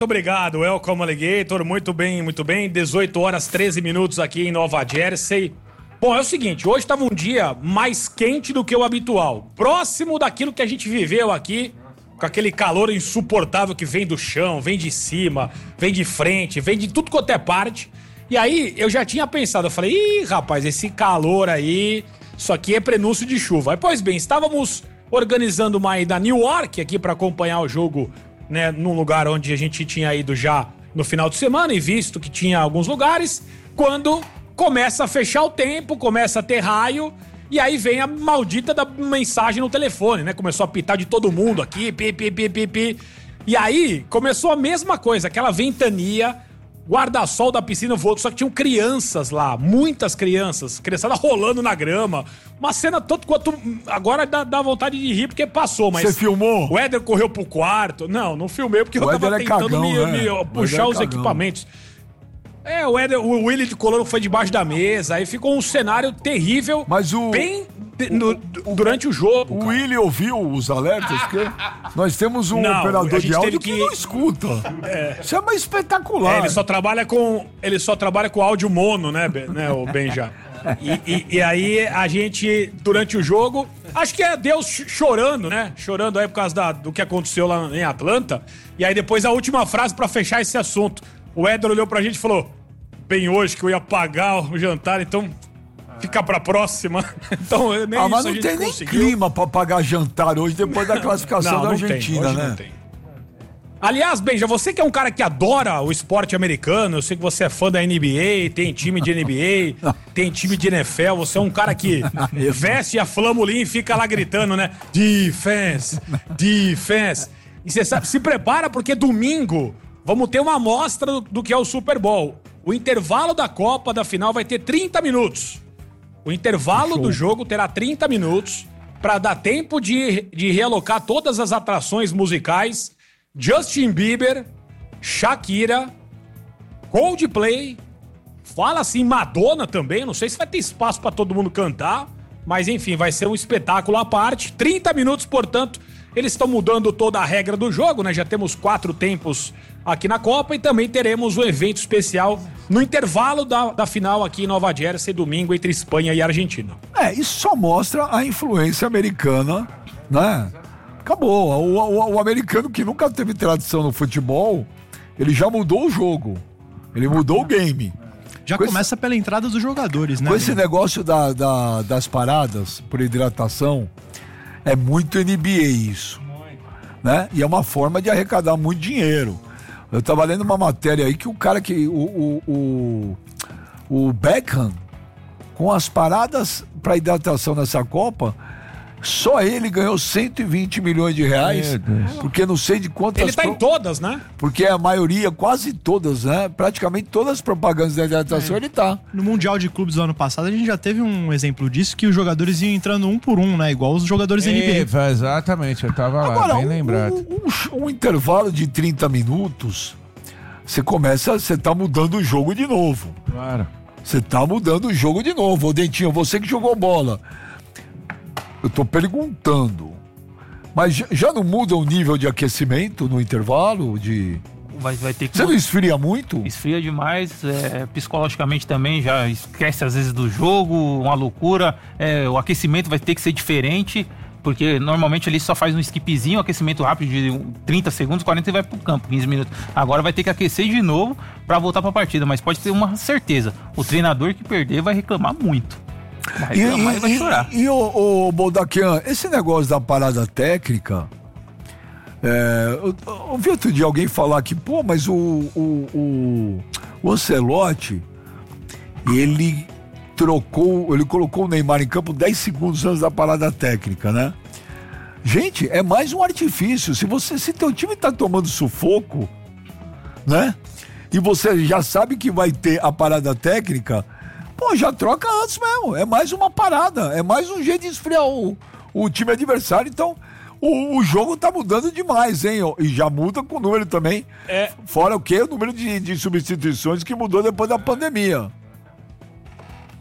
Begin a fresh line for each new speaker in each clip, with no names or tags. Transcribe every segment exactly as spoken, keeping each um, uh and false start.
Obrigado, welcome alligator, muito bem, muito bem, dezoito horas, treze minutos aqui em Nova Jersey. Bom, é o seguinte, hoje estava um dia mais quente do que o habitual, próximo daquilo que a gente viveu aqui, com aquele calor insuportável que vem do chão, vem de cima, vem de frente, vem de tudo quanto é parte. E aí, eu já tinha pensado, eu falei, ih, rapaz, esse calor aí, isso aqui é prenúncio de chuva. Aí, pois bem, estávamos organizando uma ida a Newark aqui para acompanhar o jogo, né, num lugar onde a gente tinha ido já no final de semana e visto que tinha alguns lugares, quando começa a fechar o tempo, começa a ter raio, e aí vem a maldita da mensagem no telefone, né? Começou a pitar de todo mundo aqui, pi, pi, pi, pi, pi. E aí começou a mesma coisa, aquela ventania, guarda-sol da piscina voou, só que tinham crianças lá, muitas crianças, criançada rolando na grama, uma cena todo quanto... Agora dá, dá vontade de rir porque passou, mas...
Você filmou?
O Éder correu pro quarto. Não, não filmei porque
o
eu tava
é
tentando
cagão,
me,
né?
me puxar os
cagão.
equipamentos. É, o Éder, o Willy de Colombo foi debaixo da mesa, aí ficou um cenário terrível,
mas o,
bem de, no, o, durante o jogo.
O
cara.
Willy ouviu os alertas, porque nós temos um não, operador de áudio que... que não escuta. É. Isso é mais espetacular.
É, ele só trabalha com ele só trabalha com áudio mono, né, né, o Benja? E, e, e aí a gente, durante o jogo, acho que é Deus chorando, né? Chorando aí por causa da, do que aconteceu lá em Atlanta. E aí depois a última frase pra fechar esse assunto. O Éder olhou pra gente e falou, bem hoje que eu ia pagar o jantar, então fica pra próxima. Então nem
ah,
isso
mas
a
não
gente
tem nem
conseguiu.
clima pra pagar jantar hoje, depois da classificação
não,
da
não
Argentina,
tem. Hoje
né?
Não tem. Aliás, Benja, você que é um cara que adora o esporte americano, eu sei que você é fã da N B A, tem time de N B A, tem time de N F L, você é um cara que veste a flamulim e fica lá gritando, né? Defense, defense. E você sabe, se prepara porque domingo vamos ter uma amostra do, do que é o Super Bowl. O intervalo da Copa, da final, vai ter trinta minutos. O intervalo do jogo terá trinta minutos para dar tempo de, de realocar todas as atrações musicais. Justin Bieber, Shakira, Coldplay, fala assim, Madonna também, não sei se vai ter espaço pra todo mundo cantar, mas enfim, vai ser um espetáculo à parte, trinta minutos, portanto, eles estão mudando toda a regra do jogo, né, já temos quatro tempos aqui na Copa e também teremos um evento especial no intervalo da, da final aqui em Nova Jersey, domingo, entre Espanha e Argentina.
É, isso só mostra a influência americana, né? Acabou. O, o, o americano que nunca teve tradição no futebol, ele já mudou o jogo. Ele mudou o game.
Já com começa esse, pela entrada dos jogadores, né?
Com esse negócio da, da, das paradas por hidratação, é muito N B A isso. Né? E é uma forma de arrecadar muito dinheiro. Eu tava lendo uma matéria aí que o cara que... O, o, o, o Beckham, com as paradas para hidratação nessa Copa... Só ele ganhou cento e vinte milhões de reais, porque não sei de quantas...
Ele tá pro... em todas, né?
Porque a maioria, quase todas, né? Praticamente todas as propagandas da hidratação é. ele tá.
No Mundial de Clubes do ano passado, a gente já teve um exemplo disso, que os jogadores iam entrando um por um, né? Igual os jogadores da N B A.
Exatamente, eu tava
Agora,
lá, bem
um,
lembrado.
Um, um, um intervalo de trinta minutos, você começa, você tá mudando o jogo de novo.
Claro.
Você tá mudando o jogo de novo. Ô, Dentinho, você que jogou bola... Eu tô perguntando, mas já, já não muda o nível de aquecimento no intervalo? De...
Vai, vai ter que...
Você não esfria muito?
Esfria demais, é, psicologicamente também, já esquece às vezes do jogo, uma loucura, é, o aquecimento vai ter que ser diferente, porque normalmente ele só faz um skipzinho, um aquecimento rápido de trinta segundos, quarenta e vai pro campo, quinze minutos. Agora vai ter que aquecer de novo para voltar pra partida, mas pode ter uma certeza, o treinador que perder vai reclamar muito. Vai
e,
reclamar e, e vai chorar.
E, e o, o Boldaquian, esse negócio da parada técnica, é, eu, eu ouvi outro dia alguém falar que, pô, mas o, o, o, o Ancelotti, ele trocou, ele colocou o Neymar em campo dez segundos antes da parada técnica, né? Gente, é mais um artifício. Se você, se teu time tá tomando sufoco, né? E você já sabe que vai ter a parada técnica, pô, já troca antes mesmo. É mais uma parada. É mais um jeito de esfriar o, o time adversário. Então, o, o jogo tá mudando demais, hein? E já muda com o número também. É. Fora o quê? O número de, de substituições que mudou depois da pandemia.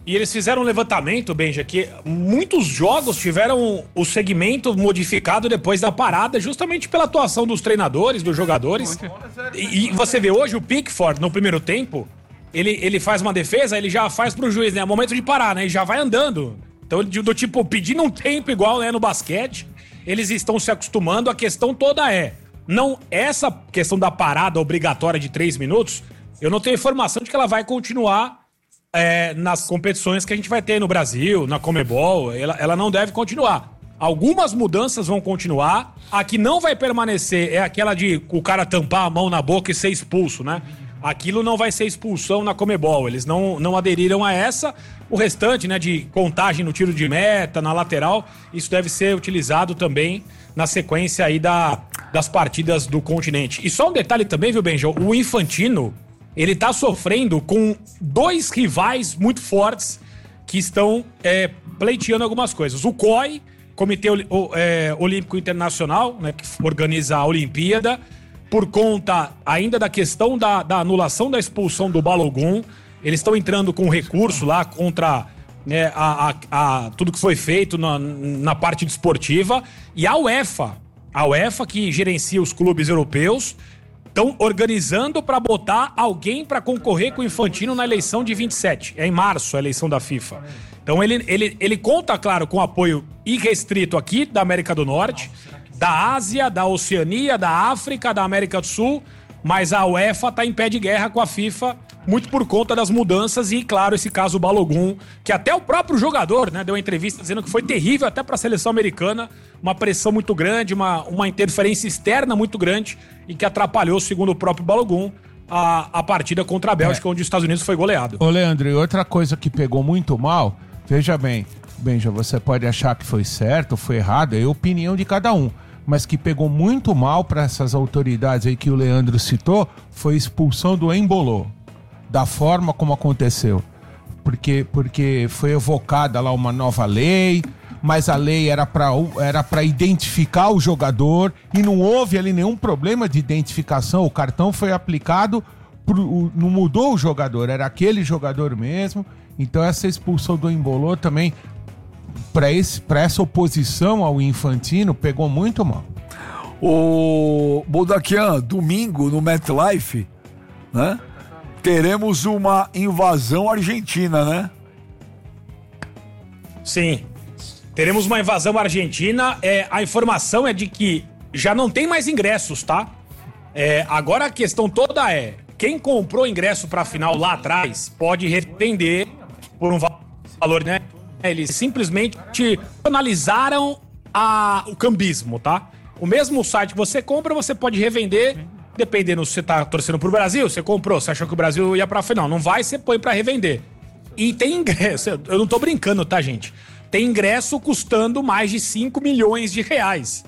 E eles fizeram um levantamento, Benja, que muitos jogos tiveram o segmento modificado depois da parada, justamente pela atuação dos treinadores, dos jogadores. E, e você vê hoje o Pickford, no primeiro tempo, ele, ele faz uma defesa, ele já faz pro juiz, né? É o momento de parar, né? E já vai andando. Então, do tipo, pedindo um tempo igual, né, no basquete, eles estão se acostumando. A questão toda é, não, essa questão da parada obrigatória de três minutos, eu não tenho informação de que ela vai continuar É, nas competições que a gente vai ter no Brasil, na Conmebol, ela, ela não deve continuar. Algumas mudanças vão continuar. A que não vai permanecer é aquela de o cara tampar a mão na boca e ser expulso, né? Aquilo não vai ser expulsão na Conmebol. Eles não, não aderiram a essa. O restante, né, de contagem no tiro de meta, na lateral, isso deve ser utilizado também na sequência aí da, das partidas do continente. E só um detalhe também, viu, Benjo? O Infantino, ele tá sofrendo com dois rivais muito fortes que estão é, pleiteando algumas coisas. O C O I, Comitê é, Olímpico Internacional, né, que organiza a Olimpíada, por conta ainda da questão da, da anulação da expulsão do Balogun, eles estão entrando com recurso lá contra, né, a, a, a, tudo que foi feito na, na parte desportiva. E a UEFA, a UEFA que gerencia os clubes europeus, estão organizando para botar alguém para concorrer com o Infantino na eleição de vinte e sete. É em março a eleição da FIFA. Então ele, ele, ele conta, claro, com apoio irrestrito aqui da América do Norte, da Ásia, da Oceania, da África, da América do Sul, mas a UEFA está em pé de guerra com a FIFA, muito por conta das mudanças e, claro, esse caso Balogun, que até o próprio jogador, né, deu uma entrevista dizendo que foi terrível até para a seleção americana, uma pressão muito grande, uma, uma interferência externa muito grande e que atrapalhou, segundo o próprio Balogun, a, a partida contra a Bélgica, é. onde os Estados Unidos foi goleado.
Ô, Leandro, e outra coisa que pegou muito mal, veja bem, Benja, você pode achar que foi certo, foi errado, é a opinião de cada um, mas que pegou muito mal para essas autoridades aí que o Leandro citou, foi a expulsão do Embolô, da forma como aconteceu. Porque, porque foi evocada lá uma nova lei, mas a lei era para era para identificar o jogador e não houve ali nenhum problema de identificação. O cartão foi aplicado, pro, não mudou o jogador, era aquele jogador mesmo. Então essa expulsão do Embolô também, para esse, para essa oposição ao Infantino, pegou muito mal.
O Boldaquian, domingo no MetLife, né? Teremos uma invasão argentina, né?
Sim. Teremos uma invasão argentina. É, a informação é de que já não tem mais ingressos, tá? É, agora a questão toda é: quem comprou ingresso pra final lá atrás pode revender por um valor, né? Eles simplesmente analisaram a, o cambismo, tá? O mesmo site que você compra, você pode revender. Dependendo se você tá torcendo pro Brasil, você comprou, você achou que o Brasil ia pra final. Não vai, você põe pra revender. E tem ingresso, eu não tô brincando, tá, gente? Tem ingresso custando mais de cinco milhões de reais.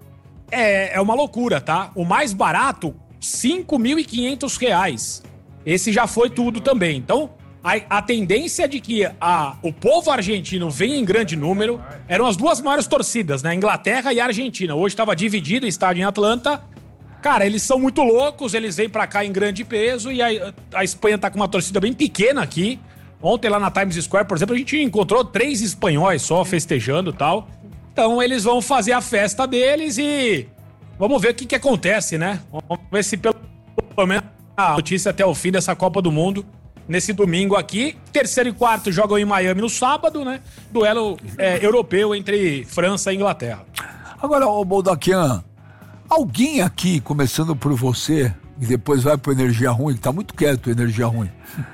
É, é uma loucura, tá? O mais barato, cinco mil e quinhentos reais. Esse já foi tudo também. Então, a, a tendência de que a, o povo argentino venha em grande número, eram as duas maiores torcidas, né? Inglaterra e Argentina. Hoje estava dividido o estádio em Atlanta. Cara, eles são muito loucos, eles vêm pra cá em grande peso e a, a Espanha tá com uma torcida bem pequena aqui. Ontem lá na Times Square, por exemplo, a gente encontrou três espanhóis só festejando e tal. Então eles vão fazer a festa deles e vamos ver o que que acontece, né? Vamos ver se pelo menos a notícia até o fim dessa Copa do Mundo nesse domingo aqui. Terceiro e quarto jogam em Miami no sábado, né? Duelo é, europeu entre França e Inglaterra.
Agora, ô Boldaquian, alguém aqui, começando por você, e depois vai pro Energia Ruim, que tá muito quieto Energia Ruim.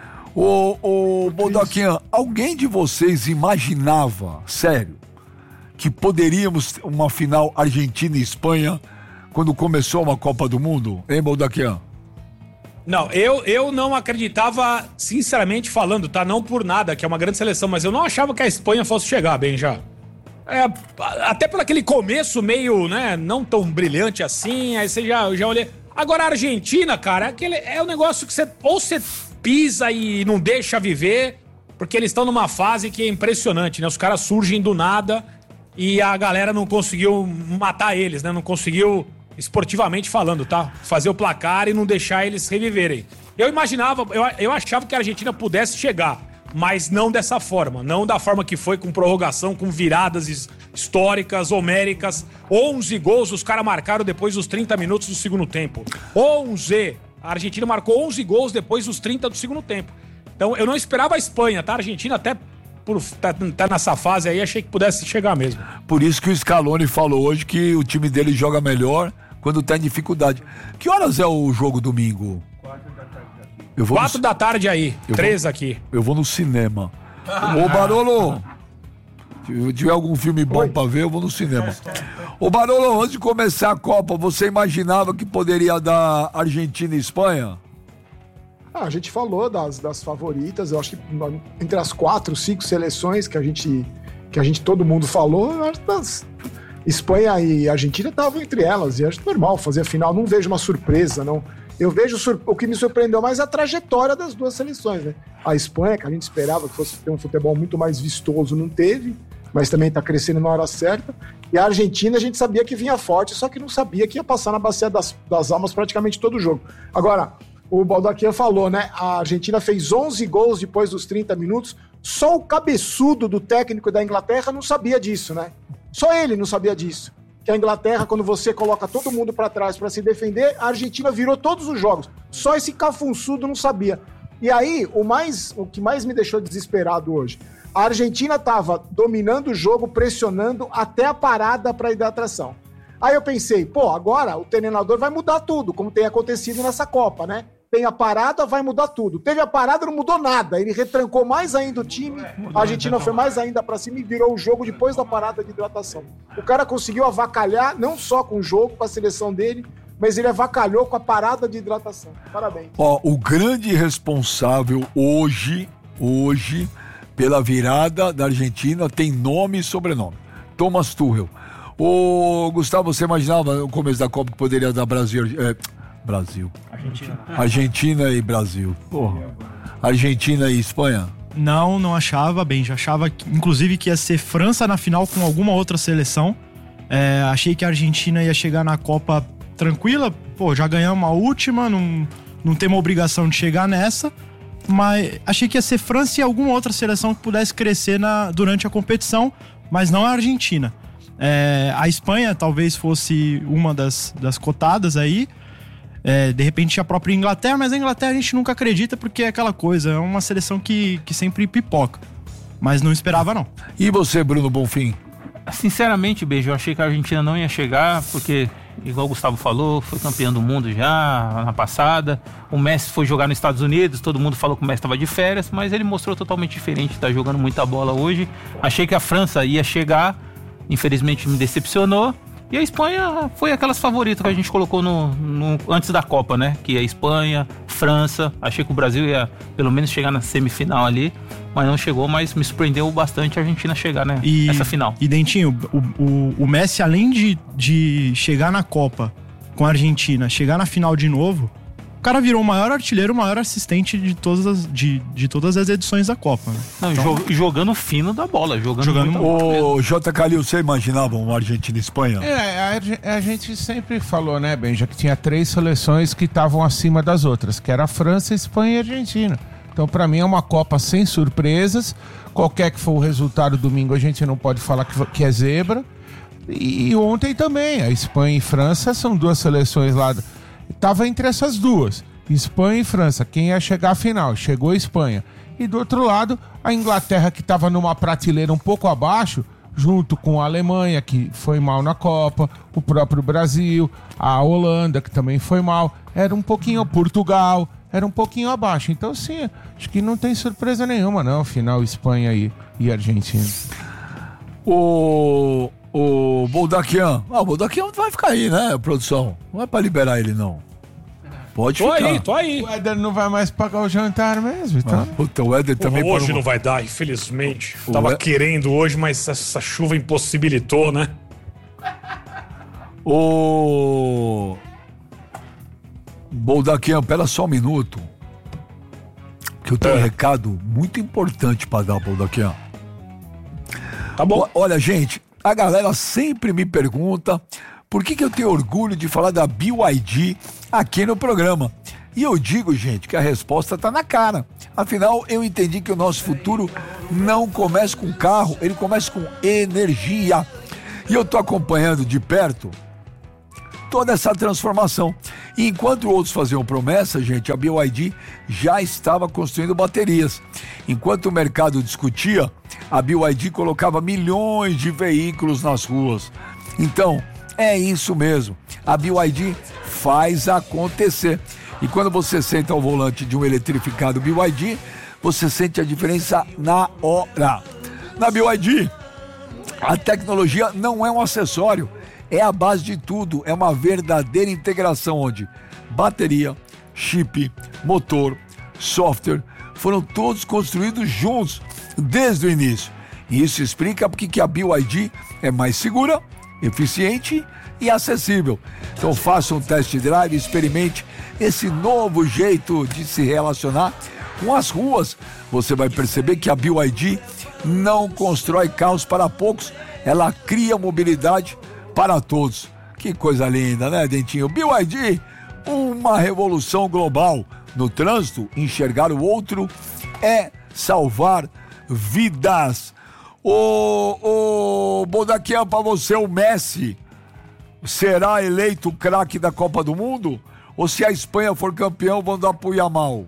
Ô, ô Boldaquian, alguém de vocês imaginava, sério, que poderíamos ter uma final Argentina e Espanha quando começou uma Copa do Mundo? Hein, Boldaquian?
Não, eu, eu não acreditava, sinceramente falando, tá? Não por nada, que é uma grande seleção, mas eu não achava que a Espanha fosse chegar bem já. É, até por aquele começo meio, né, não tão brilhante assim, aí você já, já olhei. Agora a Argentina, cara, é, aquele, é um negócio que você ou você pisa e não deixa viver, porque eles estão numa fase que é impressionante, né? Os caras surgem do nada e a galera não conseguiu matar eles, né? Não conseguiu, esportivamente falando, tá? Fazer o placar e não deixar eles reviverem. Eu imaginava, eu, eu achava que a Argentina pudesse chegar. mas não dessa forma. Não da forma que foi, com prorrogação, com viradas his- históricas, homéricas. onze gols, os caras marcaram depois dos trinta minutos do segundo tempo. onze! A Argentina marcou onze gols depois dos trinta do segundo tempo. Então, eu não esperava a Espanha, tá? A Argentina até por tá, tá nessa fase aí, achei que pudesse chegar mesmo.
Por isso que o Scaloni falou hoje que o time dele joga melhor quando tá em dificuldade. Que horas é o jogo domingo? Eu vou
Quatro
no...
da tarde aí,
Eu
três
vou-
aqui.
Eu vou no cinema. Ô, Barolo, se tiver algum filme bom pra ver, eu vou no cinema. Ô, Barolo, antes de começar a Copa, você imaginava que poderia dar Argentina e Espanha?
Ah, a gente falou das, das favoritas, eu acho que entre as quatro, cinco seleções que a gente, que a gente todo mundo falou, eu acho que as Espanha e Argentina estavam entre elas, e acho normal fazer a final, não vejo uma surpresa, não. Eu vejo sur- o que me surpreendeu mais é a trajetória das duas seleções, né? A Espanha, que a gente esperava que fosse ter um futebol muito mais vistoso, não teve, mas também está crescendo na hora certa. E a Argentina, a gente sabia que vinha forte, só que não sabia que ia passar na bacia das, das almas praticamente todo o jogo. Agora, o Baldaquian falou, né? A Argentina fez onze gols depois dos trinta minutos, só o cabeçudo do técnico da Inglaterra não sabia disso, né? Só ele não sabia disso. Que a Inglaterra, quando você coloca todo mundo pra trás pra se defender, a Argentina virou todos os jogos. Só esse cafunçudo não sabia. E aí, o, mais, o que mais me deixou desesperado hoje, a Argentina tava dominando o jogo, pressionando até a parada pra hidratação. Aí eu pensei, pô, agora o treinador vai mudar tudo, como tem acontecido nessa Copa, né? Tem a parada, vai mudar tudo. Teve a parada, não mudou nada. Ele retrancou mais ainda o time, a Argentina foi mais ainda pra cima e virou o jogo depois da parada de hidratação. O cara conseguiu avacalhar, não só com o jogo, com a seleção dele, mas ele avacalhou com a parada de hidratação. Parabéns.
Ó, o grande responsável hoje, hoje, pela virada da Argentina tem nome e sobrenome. Thomas Tuchel. Ô, Gustavo, você imaginava no começo da Copa que poderia dar Brasil... É, Brasil.
Argentina.
Argentina e Brasil. Porra. Argentina e Espanha?
Não, não achava, bem, já achava que, inclusive que ia ser França na final com alguma outra seleção. É, achei que a Argentina ia chegar na Copa tranquila, pô, já ganhamos a última, não, não tem uma obrigação de chegar nessa, mas achei que ia ser França e alguma outra seleção que pudesse crescer na, durante a competição, mas não a Argentina. É, a Espanha talvez fosse uma das, das cotadas aí, é, de repente a própria Inglaterra, mas a Inglaterra a gente nunca acredita porque é aquela coisa, é uma seleção que, que sempre pipoca, mas não esperava não.
E você, Bruno Bonfim?
Sinceramente, Beijo, eu achei que a Argentina não ia chegar, porque, igual o Gustavo falou, foi campeão do mundo já na passada. O Messi foi jogar nos Estados Unidos, todo mundo falou que o Messi estava de férias, mas ele mostrou totalmente diferente, tá jogando muita bola hoje. Achei que a França ia chegar, infelizmente me decepcionou. E a Espanha foi aquelas favoritas que a gente colocou no, no, antes da Copa, né? Que é Espanha, França. Achei que o Brasil ia pelo menos chegar na semifinal ali, mas não chegou, mas me surpreendeu bastante a Argentina chegar, né,
E,
nessa final.
E Dentinho, o, o, o Messi, além de, de chegar na Copa com a Argentina, chegar na final de novo, o cara virou o maior artilheiro, o maior assistente de todas as, de, de todas as edições da Copa. Né?
Não,
Então,
jo- jogando fino da bola, jogando,
Jogando
muita bola.
Ô, J. Calil, você imaginava uma Argentina e Espanha?
É, a, Arge- a gente sempre falou, né, Benja, que tinha três seleções que estavam acima das outras, que era a França, Espanha e Argentina. Então, pra mim, é uma Copa sem surpresas. Qualquer que for o resultado domingo, a gente não pode falar que, que é zebra. E, e ontem também, a Espanha e França são duas seleções lá. Tava entre essas duas, Espanha e França. Quem ia chegar à final? Chegou a Espanha. E do outro lado, a Inglaterra, que estava numa prateleira um pouco abaixo, junto com a Alemanha, que foi mal na Copa, o próprio Brasil, a Holanda, que também foi mal, era um pouquinho, Portugal, era um pouquinho abaixo. Então, sim, acho que não tem surpresa nenhuma, não, final Espanha e, e Argentina.
O, o Boldaquian. Ah, o Boldaquian vai ficar aí, né, produção? Não é pra liberar ele, não. Pode
Tô
ficar.
aí, tô aí.
O Éder não vai mais pagar o jantar mesmo, então.
Ah, puta, o Éder também...
Porra, hoje
parou-
não vai dar, infelizmente.
O
Tava
E-
querendo hoje, mas essa chuva impossibilitou, né?
Ô... Boldaquian, pera só um minuto. Que eu tenho
É.
um recado muito importante pra dar, Boldaquian.
Tá bom.
O- Olha, gente, a galera sempre me pergunta por que, que eu tenho orgulho de falar da B Y D aqui no programa. E eu digo, gente, que a resposta está na cara. Afinal, eu entendi que o nosso futuro não começa com carro, ele começa com energia. E eu estou acompanhando de perto toda essa transformação. E enquanto outros faziam promessa, gente, a B Y D já estava construindo baterias. Enquanto o mercado discutia, a B Y D colocava milhões de veículos nas ruas. Então, é isso mesmo. A B Y D faz acontecer. E quando você senta ao volante de um eletrificado B Y D, você sente a diferença na hora. Na B Y D, a tecnologia não é um acessório, é a base de tudo, é uma verdadeira integração onde bateria, chip, motor, software foram todos construídos juntos desde o início. E isso explica porque que a B Y D é mais segura, eficiente e acessível. Então faça um test drive, experimente esse novo jeito de se relacionar com as ruas. Você vai perceber que a B Y D não constrói carros para poucos, ela cria mobilidade para todos. Que coisa linda, né, Dentinho? B Y D, uma revolução global. No trânsito, enxergar o outro é salvar vidas. Ô, ô, Bodaquian, para você o Messi será eleito o craque da Copa do Mundo? Ou se a Espanha for campeão, vão dar pro Yamal?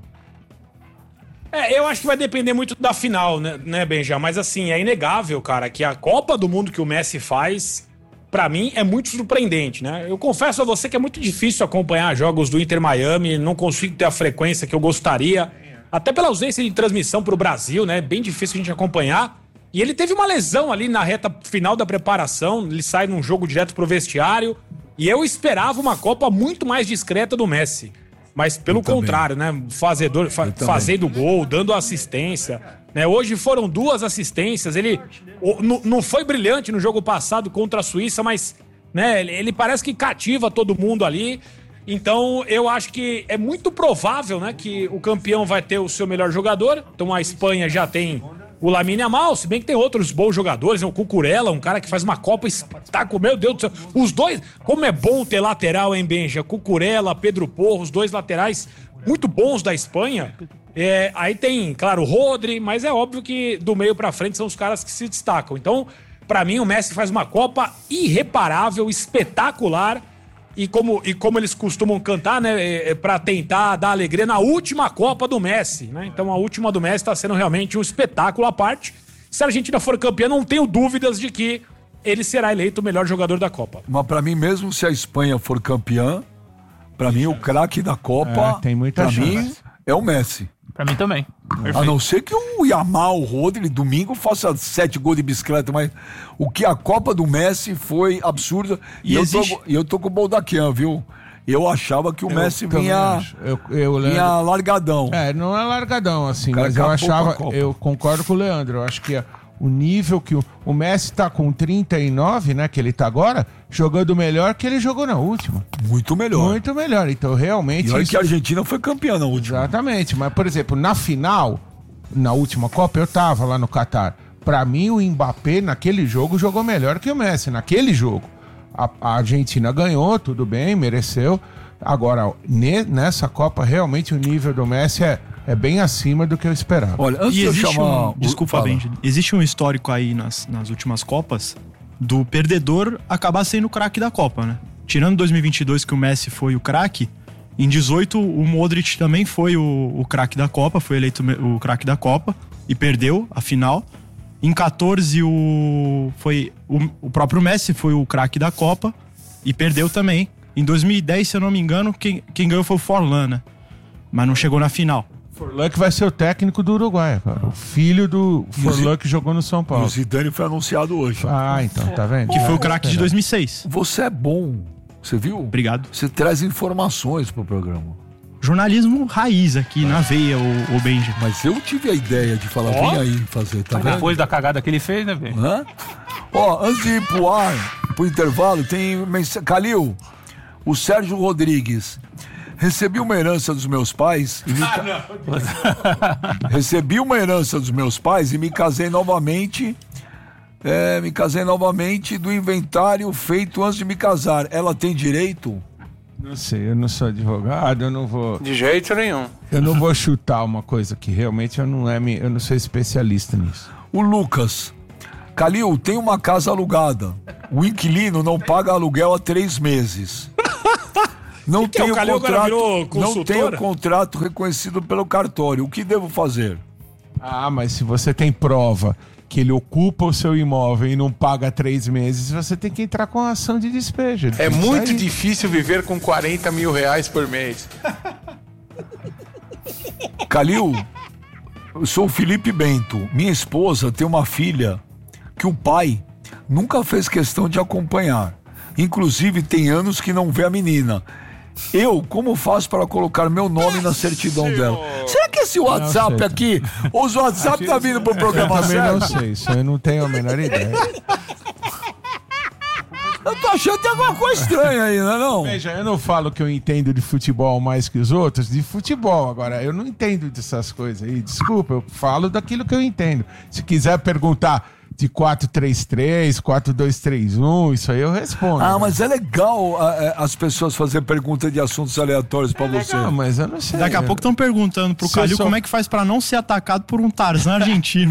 É, eu acho que vai depender muito da final, né, né, Benja? Mas assim, é inegável, cara, que a Copa do Mundo que o Messi faz, pra mim, é muito surpreendente, né? Eu confesso a você que é muito difícil acompanhar jogos do Inter Miami, não consigo ter a frequência que eu gostaria, até pela ausência de transmissão pro Brasil, né? Bem difícil a gente acompanhar. E ele teve uma lesão ali na reta final da preparação, ele sai num jogo direto pro vestiário, e eu esperava uma Copa muito mais discreta do Messi. Mas pelo contrário, né? Fazedor, fa- fazendo gol, dando assistência. Né? Hoje foram duas assistências. Ele o, n- não foi brilhante no jogo passado contra a Suíça, mas né, ele, ele parece que cativa todo mundo ali. Então eu acho que é muito provável, né, que o campeão vai ter o seu melhor jogador. Então a Espanha já tem o Lamine Yamal, se bem que tem outros bons jogadores, né? O Cucurella, um cara que faz uma Copa espetáculo, meu Deus do céu. Os dois, como é bom ter lateral, hein, Benja? Cucurella, Pedro Porro, os dois laterais muito bons da Espanha. É, aí tem, claro, o Rodri, mas é óbvio que do meio pra frente são os caras que se destacam. Então, pra mim, o Messi faz uma Copa irreparável, espetacular. E como, e como eles costumam cantar, né, é, é para tentar dar alegria na última Copa do Messi, né? Então a última do Messi está sendo realmente um espetáculo à parte. Se a Argentina for campeã, não tenho dúvidas de que ele será eleito o melhor jogador da Copa.
Mas para mim, mesmo se a Espanha for campeã, para mim o craque da Copa,
É, tem muita
pra
chance.
mim, é o Messi.
Pra mim também.
A não ser que o Yamal, o Rodri, domingo faça sete gols de bicicleta, mas o que a Copa do Messi foi absurda. E,
E
eu,
existe-
tô, e eu tô com o Boldaquian, viu? Eu achava que o Messi
também
vinha,
acho. Eu, eu lembro-
vinha largadão.
É, não é largadão assim,
cara
mas eu
acabou com a
achava,
Copa.
eu concordo com o Leandro, eu acho que o nível que o, o Messi tá com trinta e nove, né, que ele tá agora, jogando melhor que ele jogou na última.
Muito melhor.
Muito melhor, então realmente...
E olha
isso-
que a Argentina foi campeã na última.
Exatamente, mas por exemplo, na final, na última Copa, eu tava lá no Catar. Pra mim, o Mbappé naquele jogo jogou melhor que o Messi, naquele jogo. A, a Argentina ganhou, tudo bem, mereceu. Agora, ne- nessa Copa, realmente o nível do Messi é, é bem acima do que eu esperava.
Olha, antes
E
de eu
existe
chamar...
um, desculpa,
Fala.
Benji. Existe um histórico aí nas, nas últimas Copas do perdedor acabar sendo o craque da Copa, né? Tirando dois mil e vinte e dois, que o Messi foi o craque, em dezoito o Modric também foi o, o craque da Copa, foi eleito me- o craque da Copa e perdeu a final. Em quatorze o, foi, o, o próprio Messi foi o craque da Copa e perdeu também. Em dois mil e dez, se eu não me engano, quem, quem ganhou foi o Forlan, né? Mas não chegou na final.
Forlan que vai ser o técnico do Uruguai, cara. O filho do Forlan que jogou no São
O
Paulo.
Zidane foi anunciado hoje.
Ah, então, tá vendo?
Que foi o craque de dois mil e seis.
Você é bom, você viu?
Obrigado.
Você traz informações pro programa.
Jornalismo raiz aqui, na veia, o, o Benji.
Mas eu tive a ideia de falar,
Ó.
vem aí fazer, tá vendo?
Depois da cagada que ele fez, né, velho?
Hã? Ó, antes de ir pro ar, pro intervalo, tem mensagem. Calil, o Sérgio Rodrigues. Recebi uma herança dos meus pais e me ca- Recebi uma herança dos meus pais e me casei novamente. É, me casei novamente do inventário feito antes de me casar. Ela tem direito?
Não sei, eu não sou advogado, eu não vou...
De jeito nenhum.
Eu não vou chutar uma coisa que realmente eu não, é, eu não sou especialista nisso.
O Lucas. Calil, tem uma casa alugada. O inquilino não paga aluguel há três meses. Não
que que
tem
é?
o
O Calil agora
contrato,
virou
não
consultora?
tem o contrato reconhecido pelo cartório. O que devo fazer?
Ah, mas se você tem prova que ele ocupa o seu imóvel e não paga três meses, você tem que entrar com a ação de despejo.
É
Isso
muito
aí.
difícil viver com quarenta mil reais por mês.
Calil, eu sou o Felipe Bento. Minha esposa tem uma filha que o pai nunca fez questão de acompanhar. Inclusive, tem anos que não vê a menina. Eu, como faço para colocar meu nome na certidão dela? Será que esse WhatsApp
sei.
aqui, os WhatsApp tá vindo pro
Eu
programa
também não
certo?
sei, isso eu não tenho a menor ideia.
Eu tô achando que tem alguma coisa estranha aí, não é não?
Veja, eu não falo que eu entendo de futebol mais que os outros, de futebol. Agora, eu não entendo dessas coisas aí. Desculpa, eu falo daquilo que eu entendo. Se quiser perguntar de quatro três três, quatro dois três um, isso aí eu respondo.
Ah, mas é legal a- a- as pessoas fazerem perguntas de assuntos aleatórios pra você.
Não, mas eu não sei.
Daqui a pouco estão perguntando pro
Se
Calil
eu sou-
como é que faz pra não ser atacado por um Tarzan argentino.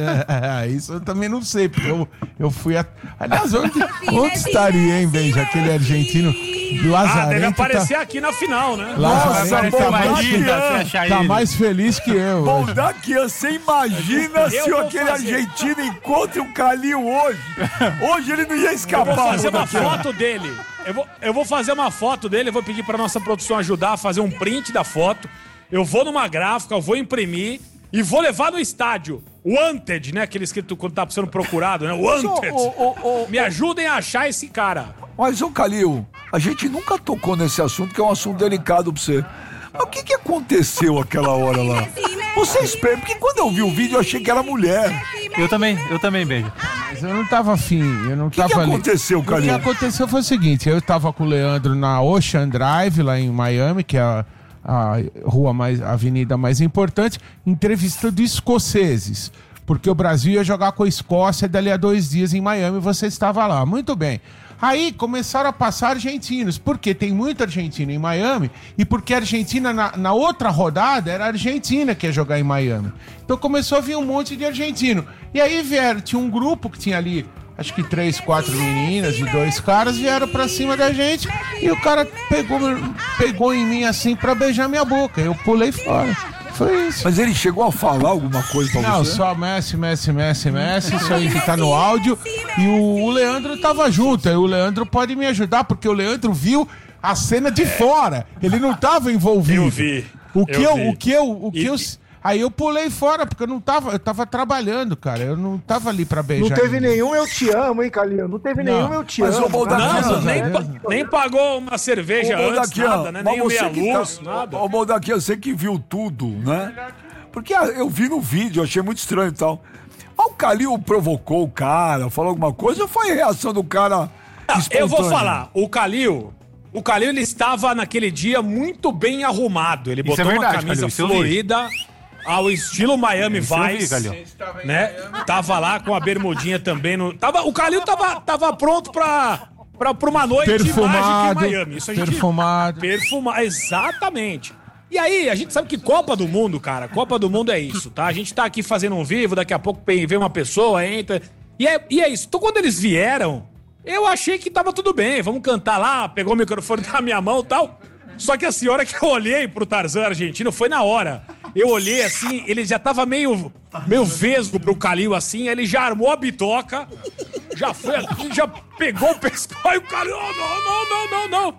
É, isso eu também não sei, porque eu, eu fui... A... Aliás, onde, onde estaria, hein, Benja, aquele argentino?
Ah,
Lazarento
deve
tá-
aparecer aqui na final, né?
Lazarento
Nossa,
tá, mais,
Imagina você achar
tá
ele.
mais feliz que eu.
Bom,
hoje.
daqui você imagina se
vou
aquele
fazer.
argentino encontra o Calil hoje. Hoje ele não ia
Eu
escapar.
vou fazer uma
Bodaquian.
foto dele. Eu vou, eu vou fazer uma foto dele, eu vou pedir pra nossa produção ajudar a fazer um print da foto. Eu vou numa gráfica, eu vou imprimir e vou levar no estádio. Wanted, né? Aquele escrito quando tá sendo procurado, né? Wanted.
Ô, ô, ô, ô,
Me ajudem a achar esse cara.
Mas, ô Calil, a gente nunca tocou nesse assunto, que é um assunto delicado pra você. Mas o que que aconteceu aquela hora lá? Você espera, porque quando eu vi o vídeo eu achei que era mulher.
Eu também, eu também, beijo.
Mas eu não tava afim, eu não
O que,
tava
que
ali.
aconteceu,
O que
Calil?
aconteceu foi o seguinte, eu tava com o Leandro na Ocean Drive, lá em Miami, que é a, a rua mais, a avenida mais importante, entrevistando escoceses. Porque o Brasil ia jogar com a Escócia dali a dois dias em Miami e você estava lá. Muito bem. Aí começaram a passar argentinos, porque tem muito argentino em Miami e porque a Argentina, na, na outra rodada, era a Argentina que ia jogar em Miami. Então começou a vir um monte de argentino. E aí vieram, tinha um grupo que tinha ali, acho que três, quatro meninas e dois caras, vieram pra cima da gente e o cara pegou, pegou em mim assim pra beijar minha boca. Eu pulei fora. Foi isso.
Mas ele chegou a falar alguma coisa pra
Não,
você?
só Messi, Messi, Messi, Messi, isso aí que tá no áudio. E o, o Leandro tava junto, aí o Leandro pode me ajudar, porque o Leandro viu a cena de fora. Ele não tava envolvido.
Eu vi,
O que
eu
eu,
vi.
o que eu, o que
E-
eu... Aí eu pulei fora, porque eu não tava, eu tava trabalhando, cara. Eu não tava ali pra beijar.
Não teve
ninguém.
nenhum eu te amo, hein, Calil? Não teve nenhum eu te
mas
amo.
o Bodaquian-
Graças
Não,
a
nem,
Deus.
pa- nem pagou uma cerveja
Ô,
antes,
Bodaquian,
nada, né?
mas
Nem o
você
meia
que tá-
luz, nada.
Ô, Bodaquian, você que viu tudo, né? Porque ah, eu vi no vídeo, achei muito estranho e tal. Mas o Calil provocou o cara, falou alguma coisa, ou foi a reação do cara
Eu vou
espontânea?
falar, o Calil, o Calil ele estava naquele dia muito bem arrumado. Ele
Isso
botou
é verdade,
uma camisa
Calil, isso eu vi.
florida ao estilo Miami
Isso eu vi,
Vice,
Calil.
né? Tava lá com a bermudinha também no, tava, o Calil tava, tava pronto pra, pra, pra uma noite
Perfumado,
mágica em Miami. Isso a gente
perfumado.
Perfumar, exatamente. E aí, a gente sabe que Copa do Mundo, cara, Copa do Mundo é isso, tá? A gente tá aqui fazendo um vivo, daqui a pouco vem uma pessoa, entra. E é, e é isso. Então, quando eles vieram, eu achei que tava tudo bem, vamos cantar lá, pegou o microfone na minha mão e tal. Só que a senhora que eu olhei pro Tarzan argentino foi na hora. Eu olhei assim, ele já tava meio, meio vesgo pro Calil assim, aí ele já armou a bitoca, já foi aqui, já pegou o pescoço e o Calil, não, não, não, não, não.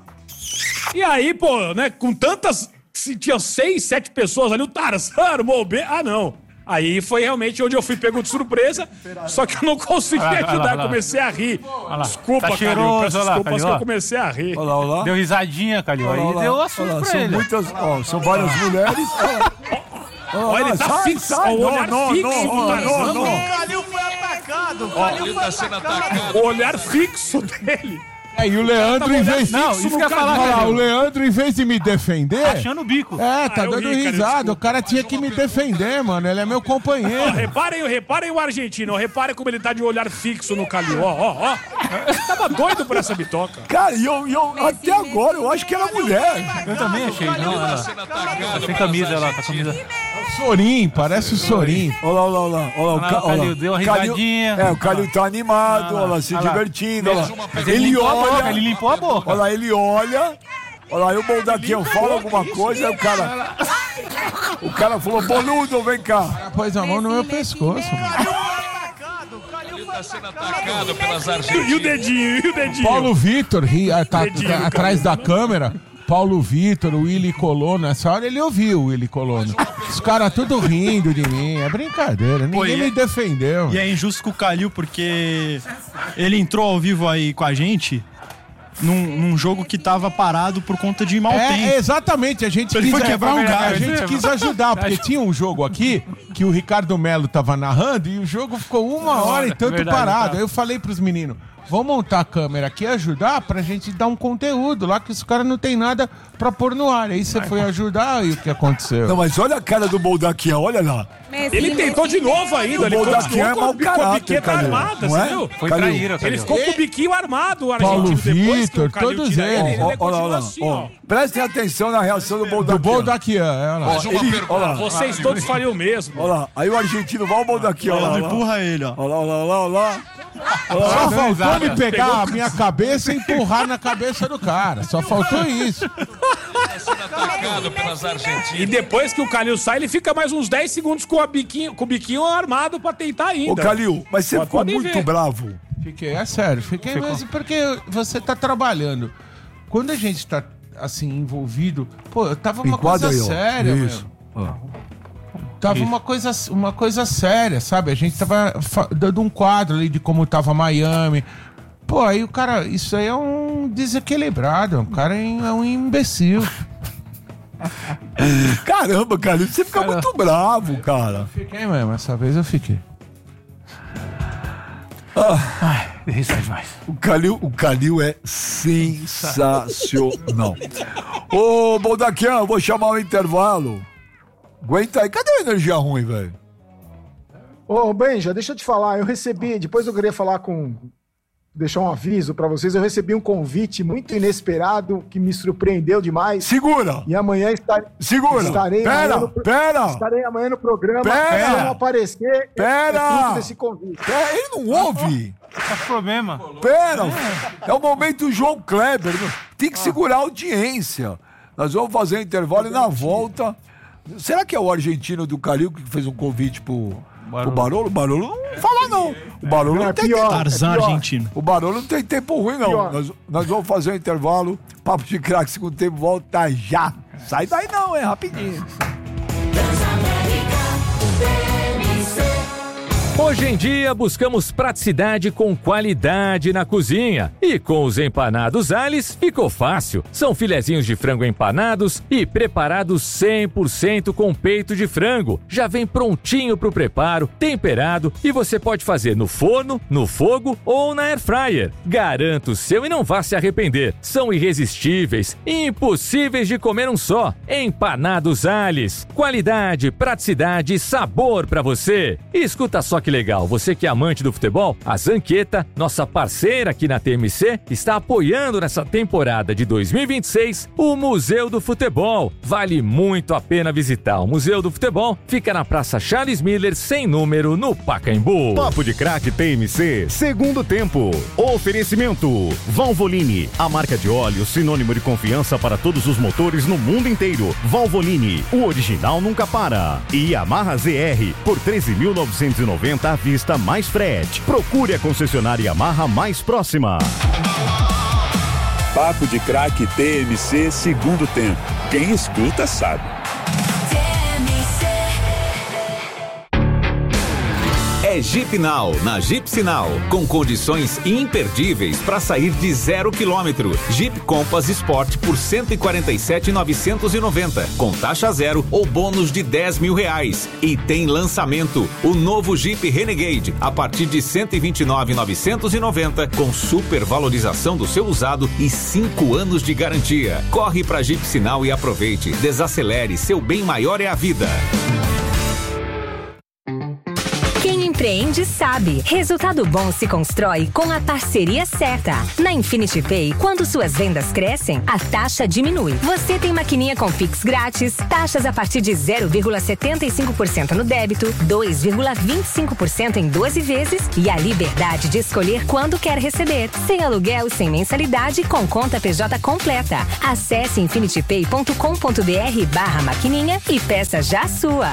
E aí, pô, né, com tantas, se tinha seis, sete pessoas ali, o Tarzan armou o B, ah, não. Aí foi realmente onde eu fui pego de surpresa, só que eu não consegui
Olha lá, olha lá,
ajudar,
olha
eu
lá.
comecei a rir.
lá.
Desculpa,
Tá
Calil,
cheiroso,
peço
olha lá,
desculpas
Calil,
que eu
ó.
comecei a rir.
Olha lá, olha lá.
Deu risadinha, Calil.
Olha
Aí
lá,
deu
olha
assunto
lá,
pra
são
ele.
muitas, ó, são várias mulheres. Olha,
Olha, ele tá
sai,
fixo,
sai,
o olhar
não,
fixo
não,
do
não,
Tarzan.
não, não.
Calil foi atacado. O Calil foi atacado.
O olhar fixo dele.
É, e o Leandro, em vez...
Não, isso que eu ia falar,
Olha lá,
Calil.
o Leandro, em vez de me defender...
Achando o bico.
É, tá
Ah, eu
dando
ri, cara,
risada.
desculpa.
O cara tinha que me defender, mano. Ele é meu
Ó,
companheiro.
reparem, reparem o argentino, reparem como ele tá de olhar fixo no Calil, ó, ó, ó. Tava doido por essa bitoca.
Cara, e eu, e eu até agora eu acho que era mulher.
Eu também achei. Não, ela... Tá sem camisa, ela tá com camisa.
Sorin, parece o Sorin.
Olha lá, olha lá, olha lá. Olha lá,
Olha lá, o Calil deu uma risadinha.
É, o Calil tá animado, olha lá, se
olha lá.
divertindo. Olha lá.
Mas ele limpou a boca, ele limpou a boca.
Olha lá, ele olha. Olha lá, eu vou daqui, eu falo alguma coisa, aí o cara. O cara falou, boludo, vem cá.
Pôs a mão no meu pescoço.
Tá sendo atacado pelas argentinas.
E o dedinho, e o dedinho.
Paulo Vitor, ri- ah, tá,
Dedinho,
tá atrás da câmera. Paulo Vitor, o Willy Colono. Nessa hora ele ouviu o Willy Colono. Os caras tudo rindo de mim. É brincadeira. Ninguém
Pô, e
me
é-
defendeu.
E é injusto com o Calil, porque ele entrou ao vivo aí com a gente num, num jogo que tava parado por conta de mau
É,
tempo.
exatamente, a gente
Ele
quis,
foi quebrar um
a
galho.
gente quis ajudar, porque tinha um jogo aqui que o Ricardo Melo tava narrando e o jogo ficou uma hora e tanto
verdade,
parado.
tá.
Aí eu falei pros meninos, vamos montar a câmera aqui e ajudar pra gente dar um conteúdo lá, que os caras não tem nada pra pôr no ar. Aí você foi ajudar e o que aconteceu?
Não, mas olha a cara do Boldaquian, olha lá.
Ele tentou de novo ainda. Ele
O Boldaquian é
continuou
mau
com, com a
caráter,
biqueta
Calil.
armada,
Não
você
é?
viu?
Foi
Calil.
traíra,
Ele
Calil.
ficou com o biquinho armado, o argentino.
Paulo
Depois que o
Vitor,
Calil
todos
tira
eles.
ele, ele
Ó, olha lá,
continua
olha lá.
assim,
Ó,
ó.
prestem atenção na reação do Boldaquian.
Do Boldaquian, é, olha lá.
Mais uma pergunta.
Olha lá,
Vocês todos fariam o mesmo.
olha lá. Aí o argentino vai o Boldaquian, olha lá.
Ela
Olha lá,
empurra ele, ó.
olha lá, olha lá, olha lá.
Só faltou me pegar a minha cabeça e empurrar na cabeça do cara. Só faltou isso.
Tá sendo atacado pelas
E
argentinas.
depois que o Calil sai, ele fica mais uns dez segundos com, a biquinho, com o biquinho armado pra tentar ainda.
Ô, Calil, mas você
Pode-
ficou
podem
muito
ver.
bravo.
Fiquei, é sério, fiquei mesmo porque você tá trabalhando. Quando a gente tá assim, envolvido, pô, eu tava uma
Enquadra
coisa
aí, ó.
séria,
Isso.
meu. Tava uma coisa, uma coisa séria, sabe? A gente tava fa- dando um quadro ali de como tava Miami. Pô, aí o cara, isso aí é um desequilibrado, o cara é um é um imbecil.
Caramba, Calil, você fica muito bravo, cara.
Fiquei mesmo, essa vez eu fiquei.
Isso é demais.
O Calil, o Calil é sensacional. Ô, Boldaquian, eu vou chamar o intervalo. Aguenta aí. Cadê a energia ruim, velho?
Ô, Benja, deixa eu te falar, eu recebi, depois eu queria falar com, deixar um aviso pra vocês, eu recebi um convite muito inesperado, que me surpreendeu demais,
Segura!
e amanhã estar,
Segura!
estarei, amanhã
Pera,
no,
pera!
estarei amanhã no programa,
Pera!
se eu não aparecer,
Pera!
é fruto desse convite.
É, ele não ouve!
Qual o problema?
Pera! É o momento João Kleber. Tem que segurar a audiência. Nós vamos fazer um intervalo e na volta... Será que é o argentino do Calil que fez um convite pro... O Barolo, o Barolo não fala não. O Barolo
Não,
não
é
tem
pior.
tempo.
Tarzan
é pior.
argentino.
O Barolo não tem tempo ruim, não.
Pior.
Nós, nós vamos fazer um intervalo. Papo de craque, segundo tempo, volta já. Sai daí não, é rapidinho.
Hoje em dia, buscamos praticidade com qualidade na cozinha. E com os empanados Alice, ficou fácil. São filezinhos de frango empanados e preparados cem por cento com peito de frango. Já vem prontinho pro preparo, temperado, e você pode fazer no forno, no fogo ou na air fryer. Garanta o seu e não vá se arrepender. São irresistíveis, impossíveis de comer um só. Empanados Alice. Qualidade, praticidade e sabor pra você. Escuta só que legal, você que é amante do futebol, a Zanqueta, nossa parceira aqui na T M C, está apoiando nessa temporada de dois mil e vinte e seis o Museu do Futebol. Vale muito a pena visitar. O Museu do Futebol fica na Praça Charles Miller, sem número, no Pacaembu.
Papo de Craque T M C, segundo tempo. Oferecimento Valvoline, a marca de óleo sinônimo de confiança para todos os motores no mundo inteiro. Valvoline, o original nunca para. E Yamaha Z R, por treze mil novecentos e noventa à vista mais frete. Procure a concessionária Yamaha mais próxima.
Papo de Craque T M C, segundo tempo. Quem escuta sabe.
É Jeep Now, na Jeep Sinal, com condições imperdíveis para sair de zero quilômetro. Jeep Compass Sport por cento e quarenta e sete mil novecentos e noventa, com taxa zero ou bônus de dez mil reais. E tem lançamento, o novo Jeep Renegade, a partir de cento e vinte e nove mil novecentos e noventa, com super valorização do seu usado e cinco anos de garantia. Corre para Jeep Sinal e aproveite. Desacelere, seu bem maior é a vida.
empreende sabe. Resultado bom se constrói com a parceria certa. Na Infinity Pay, quando suas vendas crescem, a taxa diminui. Você tem maquininha com Pix grátis, taxas a partir de zero vírgula setenta e cinco por cento no débito, dois vírgula vinte e cinco por cento em doze vezes e a liberdade de escolher quando quer receber. Sem aluguel e sem mensalidade, com conta P J completa. Acesse infinitypay ponto com ponto br barra maquininha e peça já a sua.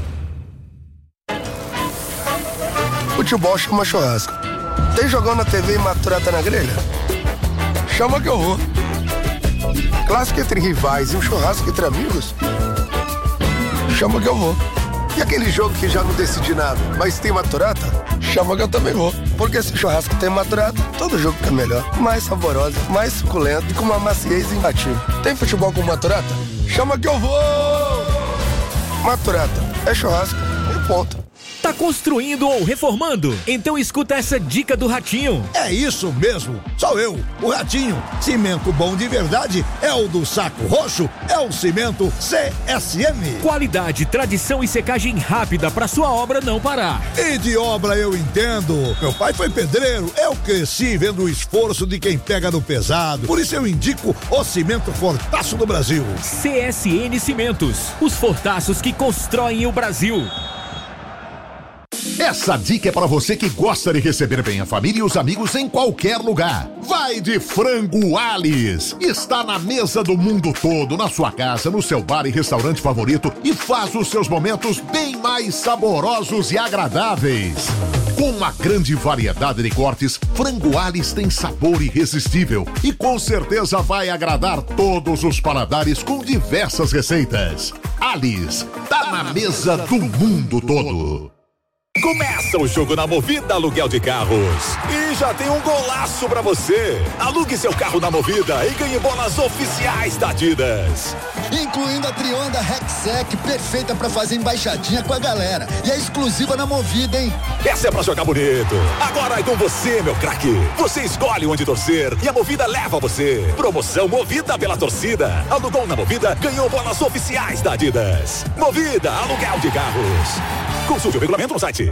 Futebol chama churrasco. Tem jogão na T V e maturata na grelha? Chama que eu vou. Clássico entre rivais e um churrasco entre amigos? Chama que eu vou. E aquele jogo que já não decidi nada, mas tem maturata? Chama que eu também vou. Porque se churrasco tem maturata, todo jogo fica melhor. Mais saborosa, mais suculento e com uma maciez imbatível. Tem futebol com maturata? Chama que eu vou! Maturata é churrasco e ponto.
Tá construindo ou reformando? Então escuta essa dica do Ratinho.
É isso mesmo, sou eu, o Ratinho. Cimento bom de verdade é o do Saco Roxo, é o cimento C S M.
Qualidade, tradição e secagem rápida para sua obra não parar.
E de obra eu entendo. Meu pai foi pedreiro, eu cresci vendo o esforço de quem pega no pesado. Por isso eu indico o cimento Fortaço do Brasil.
C S N Cimentos, os fortaços que constroem o Brasil.
Essa dica é para você que gosta de receber bem a família e os amigos em qualquer lugar. Vai de Frango Alice. Está na mesa do mundo todo, na sua casa, no seu bar e restaurante favorito e faz os seus momentos bem mais saborosos e agradáveis. Com uma grande variedade de cortes, Frango Alice tem sabor irresistível e com certeza vai agradar todos os paladares com diversas receitas. Alice, tá na mesa do mundo todo.
Começa o jogo na Movida Aluguel de Carros. E já tem um golaço pra você. Alugue seu carro na Movida e ganhe bolas oficiais da Adidas.
Incluindo a Trionda Rexec, perfeita pra fazer embaixadinha com a galera. E é exclusiva na Movida, hein?
Essa é pra jogar bonito. Agora é com você, meu craque. Você escolhe onde torcer e a Movida leva você. Promoção Movida pela torcida. Alugou na Movida, ganhou bolas oficiais da Adidas. Movida Aluguel de Carros. Consulte o regulamento no site.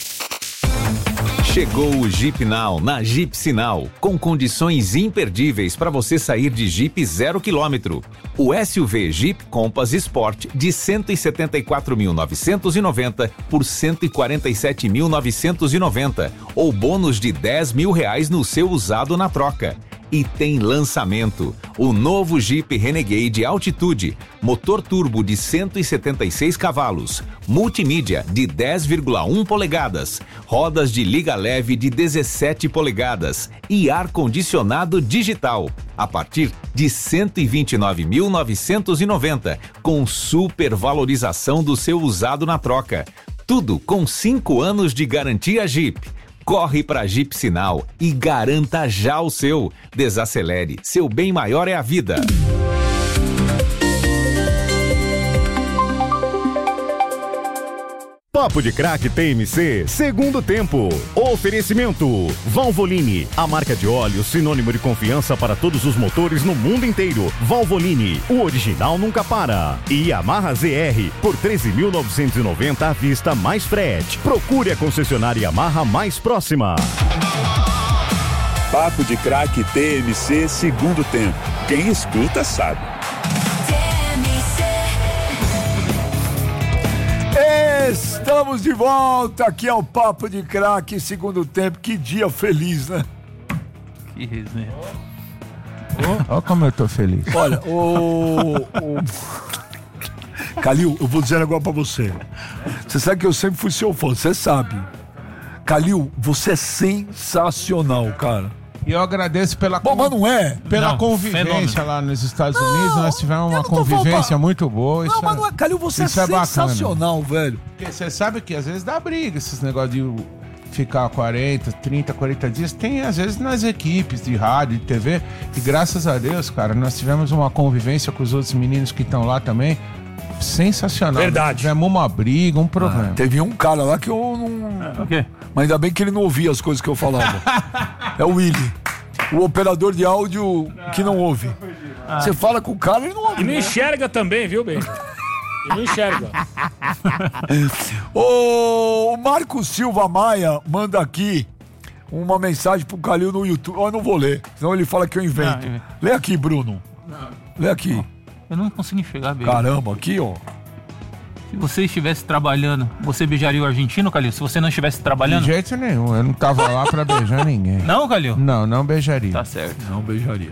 Chegou o Jeep Now na Jeep Sinal, com condições imperdíveis para você sair de Jeep zero quilômetro. O S U V Jeep Compass Sport de cento e setenta e quatro mil novecentos e noventa por cento e quarenta e sete mil novecentos e noventa ou bônus de dez mil reais no seu usado na troca. E tem lançamento, o novo Jeep Renegade Altitude, motor turbo de cento e setenta e seis cavalos, multimídia de dez vírgula um polegadas, rodas de liga leve de dezessete polegadas e ar-condicionado digital, a partir de cento e vinte e nove mil novecentos e noventa, com supervalorização do seu usado na troca. Tudo com cinco anos de garantia Jeep. Corre pra Jeep Sinal e garanta já o seu. Desacelere, seu bem maior é a vida.
Papo de Craque T M C, segundo tempo. Oferecimento Valvoline, a marca de óleo sinônimo de confiança para todos os motores no mundo inteiro. Valvoline, o original nunca para. E Yamaha Z R, por treze mil novecentos e noventa à vista mais frete. Procure a concessionária Yamaha mais próxima.
Papo de Craque T M C, segundo tempo. Quem escuta sabe.
Estamos de volta, aqui é o Papo de Craque, segundo tempo. Que dia feliz, né?
Que resenha.
Olha como eu tô feliz.
Olha, o... o... Calil, eu vou dizer agora pra você. Você sabe que eu sempre fui seu fã, você sabe. Calil, você é sensacional, cara.
E eu agradeço pela
Bom, mas não é?
Pela
Não,
convivência
fenômeno.
lá nos Estados
Não,
Unidos. Nós tivemos uma
eu não tô
convivência
falando-
muito boa.
Não,
isso
mas não é, Calil, você é
isso bacana.
sensacional, velho.
Porque você sabe que às vezes dá briga esses negócios de ficar quarenta, trinta, quarenta dias. Tem às vezes nas equipes de rádio, de T V. E graças a Deus, cara, nós tivemos uma convivência com os outros meninos que estão lá também. Sensacional.
Verdade.
Tivemos uma briga, um problema.
Ah, teve um cara lá que eu não...
O quê?
Mas ainda bem que ele não ouvia as coisas que eu falava. É o Willy. O operador de áudio que não ouve.
Ah.
Você fala com o cara, ele não ouve.
E não
né?
enxerga também, viu, bem? Eu não enxergo.
O Marco Silva Maia manda aqui uma mensagem pro Calil no YouTube. Eu não vou ler, senão ele fala que eu invento. Não, eu... Lê aqui, Bruno. Não. Lê aqui.
Eu não consigo enxergar bem.
Caramba, aqui, ó.
Se você estivesse trabalhando, você beijaria o argentino, Calil? Se você não estivesse trabalhando?
De jeito nenhum, eu não tava lá pra beijar ninguém.
Não, Calil?
Não, não beijaria.
Tá certo.
Não beijaria.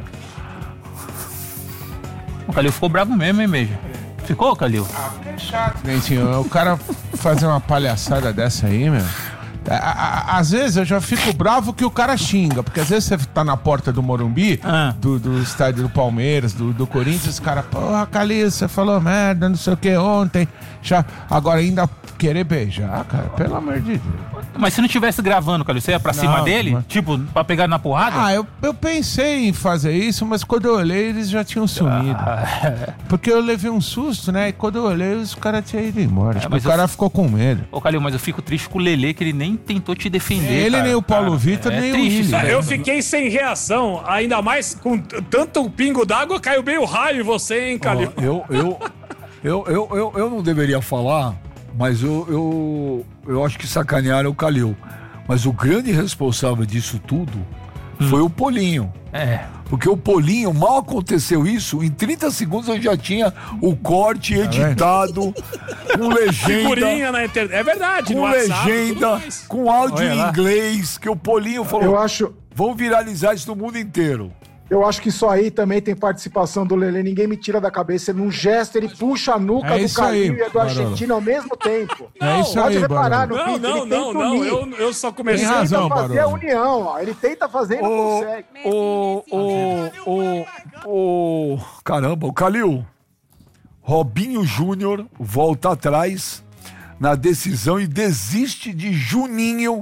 O Calil ficou bravo mesmo, hein, Beija? Ficou, Calil?
Ah, é chato. Dentinho, o cara fazer uma palhaçada dessa aí, meu... Às vezes eu já fico bravo que o cara xinga, porque às vezes você tá na porta do Morumbi, ah. do, do estádio do Palmeiras, do, do Corinthians, os caras, porra, Calil, você falou merda, não sei o que ontem, já, agora ainda querer beijar, cara, pelo amor de Deus.
Mas se não tivesse gravando, Calil, você ia pra não, cima dele? Mas... Tipo, pra pegar na porrada?
Ah, eu, eu pensei em fazer isso, mas quando eu olhei, eles já tinham sumido. Ah. Porque eu levei um susto, né? E quando eu olhei, os caras tinham ido embora. É, o cara eu... ficou com medo.
Ô, Calil, mas eu fico triste com o Lelê, que ele nem tentou te defender.
Ele,
cara.
nem o Paulo cara, Vitor, é nem triste, o Willi.
Eu fiquei sem reação, ainda mais com tanto pingo d'água, caiu bem o raio em você, hein, Calil?
Oh, eu, eu, eu, eu, eu, eu não deveria falar, mas eu, eu, eu acho que sacanearam o Calil. Mas o grande responsável disso tudo hum. foi o Polinho.
É.
Porque o Polinho, mal aconteceu isso, em trinta segundos eu já tinha o corte editado, com legenda.
Figurinha na internet. É verdade,
com
no WhatsApp,
legenda, com áudio em inglês, que o Polinho falou.
Eu acho.
Vão viralizar isso no mundo inteiro.
Eu acho que isso aí também tem participação do Lelê. Ninguém me tira da cabeça. Num gesto, ele puxa a nuca
é
do Calil e a do
Barolo.
argentino ao mesmo tempo.
Não, é isso
pode
aí,
reparar
Barolo.
no vídeo.
Não,
ele
não,
tenta
não,
unir.
não. Eu, eu só comecei
ele
a
tenta fazer a união. Ó. Ele tenta fazer e não
o,
consegue.
O, o, o, o... Caramba, o Calil. Robinho Júnior volta atrás na decisão e desiste de Juninho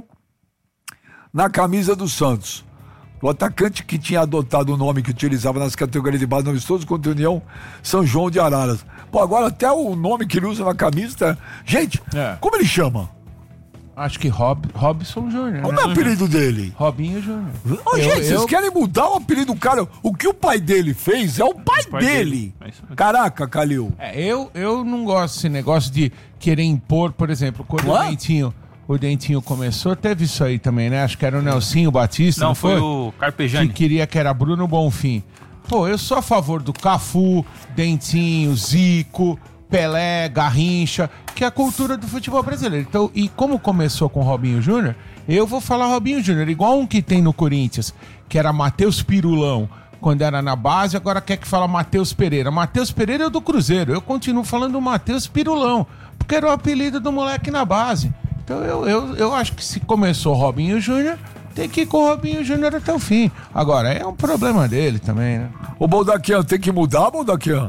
na camisa do Santos. O atacante que tinha adotado o nome que utilizava nas categorias de base no amistoso contra a União São João de Araras. Pô, agora até o nome que ele usa na camisa tá... Gente, é. como ele chama?
Acho que Rob, Robson Júnior.
Qual é o apelido dele?
Robinho Júnior.
Oh, gente, eu, vocês eu... querem mudar o apelido do cara? O que o pai dele fez é o pai, o pai dele. dele. Caraca, Calil.
É, eu, eu não gosto desse negócio de querer impor, por exemplo, quando o Dentinho... O Dentinho começou, teve isso aí também, né? Acho que era o Nelsinho Batista.
Não,
não
foi,
foi
o Carpegiani.
Que queria que era Bruno Bonfim. Pô, eu sou a favor do Cafu, Dentinho, Zico, Pelé, Garrincha, que é a cultura do futebol brasileiro. Então, e como começou com o Robinho Júnior, eu vou falar Robinho Júnior, igual um que tem no Corinthians, que era Matheus Pirulão, quando era na base, agora quer que fala Matheus Pereira. Matheus Pereira é do Cruzeiro, eu continuo falando Matheus Pirulão, porque era o apelido do moleque na base. Então eu, eu, eu acho que se começou Robinho Júnior, tem que ir com o Robinho Júnior até o fim. Agora, é um problema dele também, né?
Ô, Baldaquian, tem que mudar, Baldaquian?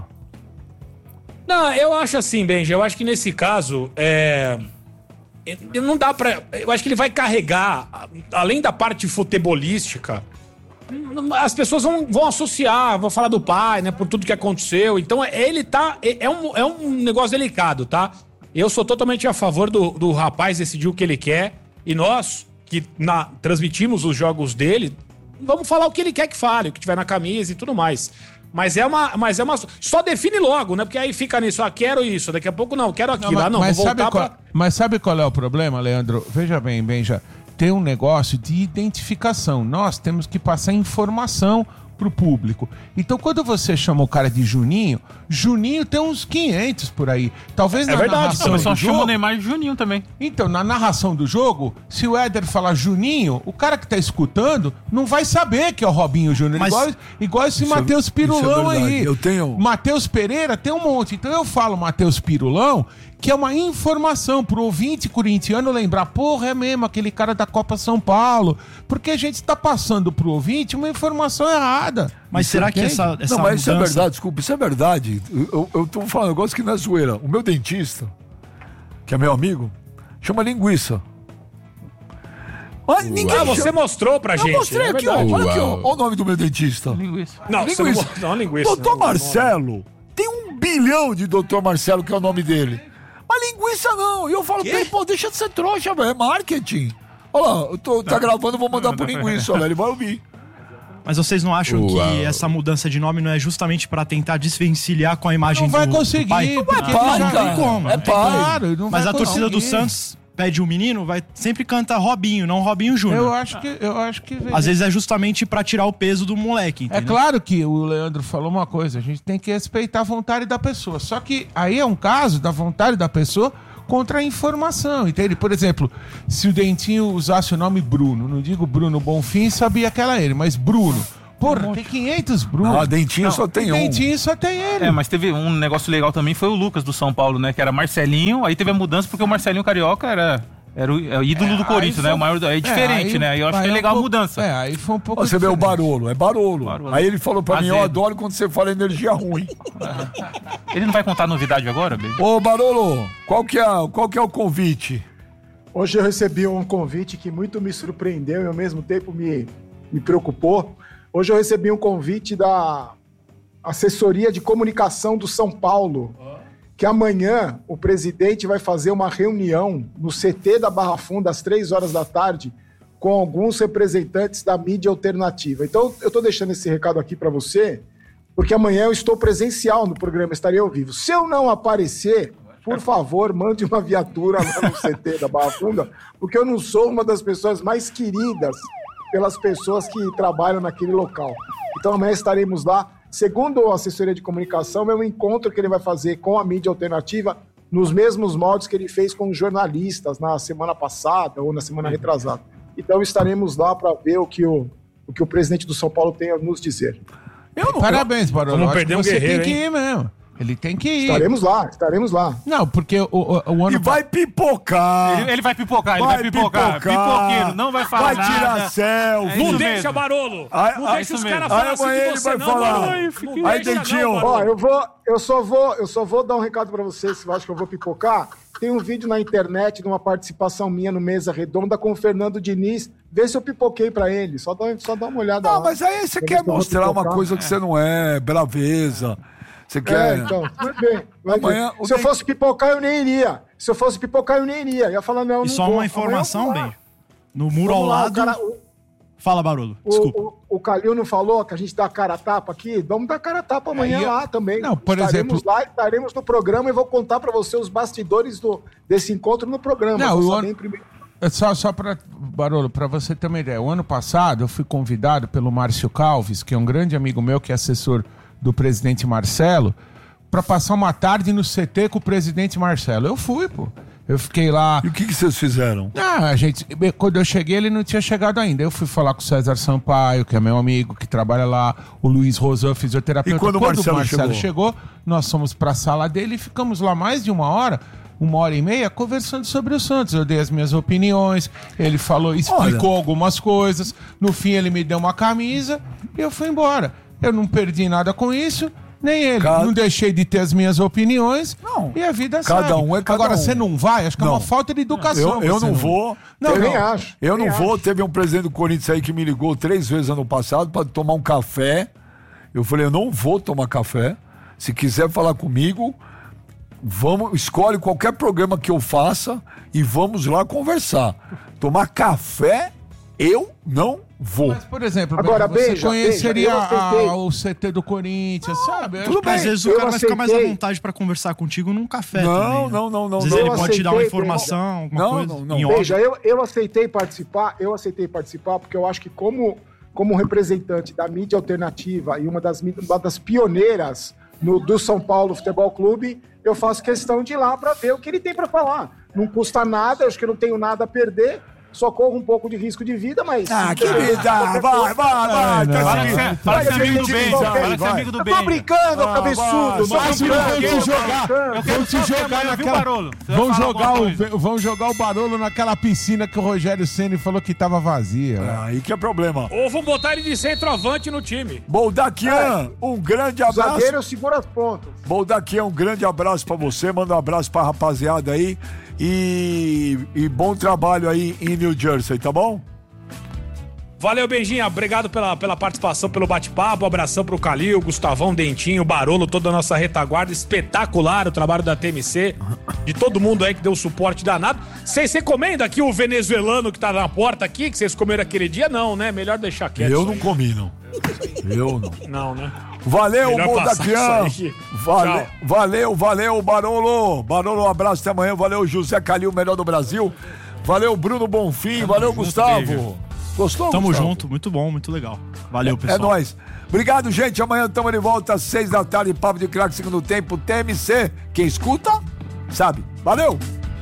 Não, eu acho assim, Benja, eu acho que nesse caso, é... não dá pra... Eu acho que ele vai carregar, além da parte futebolística, as pessoas vão, vão associar, vão falar do pai, né, por tudo que aconteceu. Então, ele tá... É um, é um negócio delicado, tá? Eu sou totalmente a favor do, do rapaz decidir o que ele quer. E nós, que na, transmitimos os jogos dele, vamos falar o que ele quer que fale, o que tiver na camisa e tudo mais. Mas é uma... Mas é uma só define logo, né? Porque aí fica nisso, ah, quero isso, daqui a pouco não, quero aquilo. Não, mas, ah, não,
mas
vou voltar
sabe qual,
pra...
Mas sabe qual é o problema, Leandro? Veja bem, Benja, tem um negócio de identificação. Nós temos que passar informação pro público. Então, quando você chama o cara de Juninho, Juninho tem uns quinhentos por aí. Talvez
é
na
verdade,
narração
mas só
do
chama
jogo...
o Neymar de Juninho também.
Então, na narração do jogo, se o Éder falar Juninho, o cara que tá escutando não vai saber que é o Robinho Júnior. Mas... Igual, igual esse Matheus Pirulão é aí.
Eu tenho...
Matheus Pereira tem um monte. Então, eu falo Matheus Pirulão, que é uma informação pro ouvinte corintiano lembrar, porra, é mesmo, aquele cara da Copa São Paulo. Porque a gente tá passando pro ouvinte uma informação errada.
Mas será que essa, essa
Não, mas
mudança...
isso é verdade, desculpa, isso é verdade. Eu, eu tô falando um negócio que não é zoeira. O meu dentista, que é meu amigo, chama linguiça.
Mas ninguém ah, você chama... mostrou pra gente.
Eu mostrei é aqui, ó. Olha aqui, ó. Olha o nome do meu dentista.
Linguiça.
Não, linguiça. Não, não, linguiça.
doutor Marcelo. Tem um bilhão de doutor Marcelo, que é o nome dele. Mas linguiça não. E eu falo pra ele, pô, deixa de ser trouxa, velho. É marketing. Olha lá, eu tô, tá gravando, vou mandar pro linguiça, olha, ele vai ouvir.
Mas vocês não acham
Uau.
que essa mudança de nome não é justamente pra tentar desvencilhar com a imagem
Não vai
do,
conseguir,
do pai?
porque
Não,
ele
não
já-
tem como.
é
não tem
pai.
como.
Claro, não
Mas
vai
a torcida do
conseguir.
Santos pede o menino, vai sempre canta Robinho, não Robinho Júnior.
Eu acho que... Eu acho que
Às vezes é justamente pra tirar o peso do moleque,
É
entendeu?
claro que o Leandro falou uma coisa, a gente tem que respeitar a vontade da pessoa. Só que aí é um caso da vontade da pessoa contra a informação, entende? Por exemplo, se o Dentinho usasse o nome Bruno, não digo Bruno Bonfim, sabia que era ele, mas Bruno. Porra, tem quinhentos Bruno.
Ah, Dentinho só tem um.
Dentinho só tem ele.
É, mas teve um negócio legal também, foi o Lucas do São Paulo, né? Que era Marcelinho, aí teve a mudança porque o Marcelinho Carioca era, era o, é o ídolo
É,
do Corinthians,
aí
né?
foi-
O maior, é diferente,
é, aí-
né? Aí eu acho
aí
que é
é um
legal
pouco-
a mudança.
É, aí foi um pouco
Ó, você vê o
diferente.
Barolo, é Barolo.
Barolo.
Aí ele falou pra mim, eu
Azedo.
adoro quando você fala energia ruim.
Ele não vai contar novidade agora, Bê?
Ô, Barolo, qual que, é, qual que é o convite?
Hoje eu recebi um convite que muito me surpreendeu e ao mesmo tempo me, me preocupou. Hoje eu recebi um convite da assessoria de comunicação do São Paulo, que amanhã o presidente vai fazer uma reunião no C T da Barra Funda às três horas da tarde com alguns representantes da mídia alternativa. Então eu estou deixando esse recado aqui para você, porque amanhã eu estou presencial no programa, estarei ao vivo. Se eu não aparecer, por favor, mande uma viatura lá no C T da Barra Funda, porque eu não sou uma das pessoas mais queridas pelas pessoas que trabalham naquele local. Então amanhã estaremos lá. Segundo a assessoria de comunicação, é um encontro que ele vai fazer com a mídia alternativa nos mesmos moldes que ele fez com os jornalistas na semana passada ou na semana retrasada. Então estaremos lá para ver o que o, o que o presidente do São Paulo tem a nos dizer.
Eu não, Parabéns, Barolo.
Vamos
Acho
perder
que
um
você
guerreiro,
tem que
hein?
ir mesmo. Ele tem que ir.
Estaremos lá, estaremos lá.
Não, porque o, o, o ano...
E vai pipocar.
Ele, ele vai pipocar, ele
Vai
vai pipocar.
pipocar.
Pipoqueiro, não vai falar
Vai tirar
nada.
selfie.
É
Não
isso
deixa,
mesmo.
Barolo.
Aí-
não
aí-
deixa os
isso
caras
mesmo.
falar
Aí
assim
amanhã
de
ele
você,
vai
não,
falar.
Barolo.
Aí,
Não
Aí,
deixa,
Dentinho,
não,
Ó,
Barolo.
eu vou, eu só vou, eu só vou dar um recado para vocês, se eu acho que eu vou pipocar. Tem um vídeo na internet de uma participação minha no Mesa Redonda com o Fernando Diniz. Vê se eu pipoquei para ele. Só dá, só dá uma olhada
Não,
lá.
mas aí você
Pra ver
quer
se eu vou
mostrar uma
pipocar.
coisa que você não é, braveza. Você
É,
quer...
então, vai ver, vai
Amanhã
ver.
o
Se eu
Den-
fosse pipocar, eu nem iria. Se eu fosse pipocar, eu nem iria. Ia falar, não,
E
não
só
vou.
uma informação,
Amanhã eu vou
bem.
lá.
No muro ao
Vamos lá, o
lado.
cara- o-
Fala, Barolo.
O,
Desculpa.
o, o Calil não falou que a gente dá cara a tapa aqui? Vamos dar cara a tapa amanhã
Aí eu-
lá também.
Não, por
estaremos
exemplo-
lá, estaremos no programa e vou contar para você os bastidores do, desse encontro no programa.
Não,
Vou
o
saber
ano-
em primeiro-
É Só, só para Barolo, para você ter uma ideia, o ano passado eu fui convidado pelo Márcio Calves, que é um grande amigo meu, que é assessor do presidente Marcelo, para passar uma tarde no C T com o presidente Marcelo. Eu fui, pô. Eu fiquei lá.
E o que, que vocês fizeram?
Ah, a gente, quando eu cheguei, ele não tinha chegado ainda. Eu fui falar com o César Sampaio, que é meu amigo, que trabalha lá, o Luiz Rosan, fisioterapeuta.
E quando o Marcelo chegou?
chegou, nós fomos para a sala dele e ficamos lá mais de uma hora, uma hora e meia, conversando sobre o Santos. Eu dei as minhas opiniões, ele falou, explicou
Olha.
algumas coisas. No fim, ele me deu uma camisa e eu fui embora. Eu não perdi nada com isso. Nem ele.
Cada-
Não deixei de ter as minhas opiniões.
Não.
E a vida
Cada
segue.
um é cada
Agora,
um.
você não vai? Acho que é
Não.
uma falta de educação.
Eu, eu
você
não vou.
Não,
eu
não.
nem acho.
Eu
nem
não vou.
acho.
Teve um presidente do Corinthians aí que me ligou três vezes ano passado para tomar um café. Eu falei, eu não vou tomar café. Se quiser falar comigo, vamos, escolhe qualquer programa que eu faça e vamos lá conversar. Tomar café, eu não vou.
Mas, por exemplo,
Agora,
você
beija,
conheceria
beija, eu aceitei.
a- o C T do Corinthians, sabe?
tudo
Acho que-
bem.
Às vezes o
eu
cara vai ficar mais à
aceitei.
vontade pra conversar contigo num café
Não,
também. né?
não, não, não,
Às vezes
não.
ele
Eu
pode te dar uma
aceitei,
informação, alguma
Não,
coisa.
não, não.
em off.
Veja, eu, eu aceitei participar, eu aceitei participar porque eu acho que como, como representante da mídia alternativa e uma das, mí- uma das pioneiras no, do São Paulo Futebol Clube, eu faço questão de ir lá para ver o que ele tem para falar. Não custa nada, acho que eu não tenho nada a perder, só corro um pouco de risco de vida, mas...
Ah, que vida! Vai, vai, vai! tá
Fala
se-
que você-
vai
fala que você é amigo do
se-
bem,
vai,
fala que você é
vai.
amigo do
Eu
bem.
tô brincando,
Ah,
cabeçudo!
vai,
Só
Mas
brincando,
vão te
tô
jogar,
brincando.
vão te jogar
amanhã, viu,
naquela...
Barolo? Você vai
Vão
falar
jogar,
alguma
o,
coisa?
vão jogar o Barolo naquela piscina que o Rogério Ceni falou que tava vazia. né?
Aí que é problema.
Ou vão botar ele de centroavante no time.
Boldaquian, um grande
O
abraço.
zagueiro eu seguro as pontas.
Boldaquian, um grande abraço pra você. Manda um abraço pra rapaziada aí. E, e bom trabalho aí em New Jersey, tá bom?
Valeu, Benjinha. Obrigado pela, pela participação, pelo bate-papo. Um abração pro Calil, Gustavão, Dentinho, Barolo, toda a nossa retaguarda. Espetacular o trabalho da T M C. De todo mundo aí que deu suporte danado. Vocês recomendam aqui o venezuelano que tá na porta aqui, que vocês comeram aquele dia? Não, né? Melhor deixar quieto.
Eu
isso
não
aí.
comi, não. Eu não.
Não, né?
Valeu,
Melhor
Modaquian.
passar isso aí.
Valeu,
Tchau.
valeu, valeu, Barolo. Barolo, um abraço até amanhã. Valeu, José Calil, melhor do Brasil. Valeu, Bruno Bonfim.
Tamo
valeu,
junto,
Gustavo.
beijo.
Gostou,
Tamo
Gustavo?
junto, muito bom, muito legal. Valeu, pessoal.
É nóis. Obrigado, gente. Amanhã estamos de volta às seis da tarde. Papo de Craque, segundo tempo. T M C. Quem escuta, sabe. Valeu.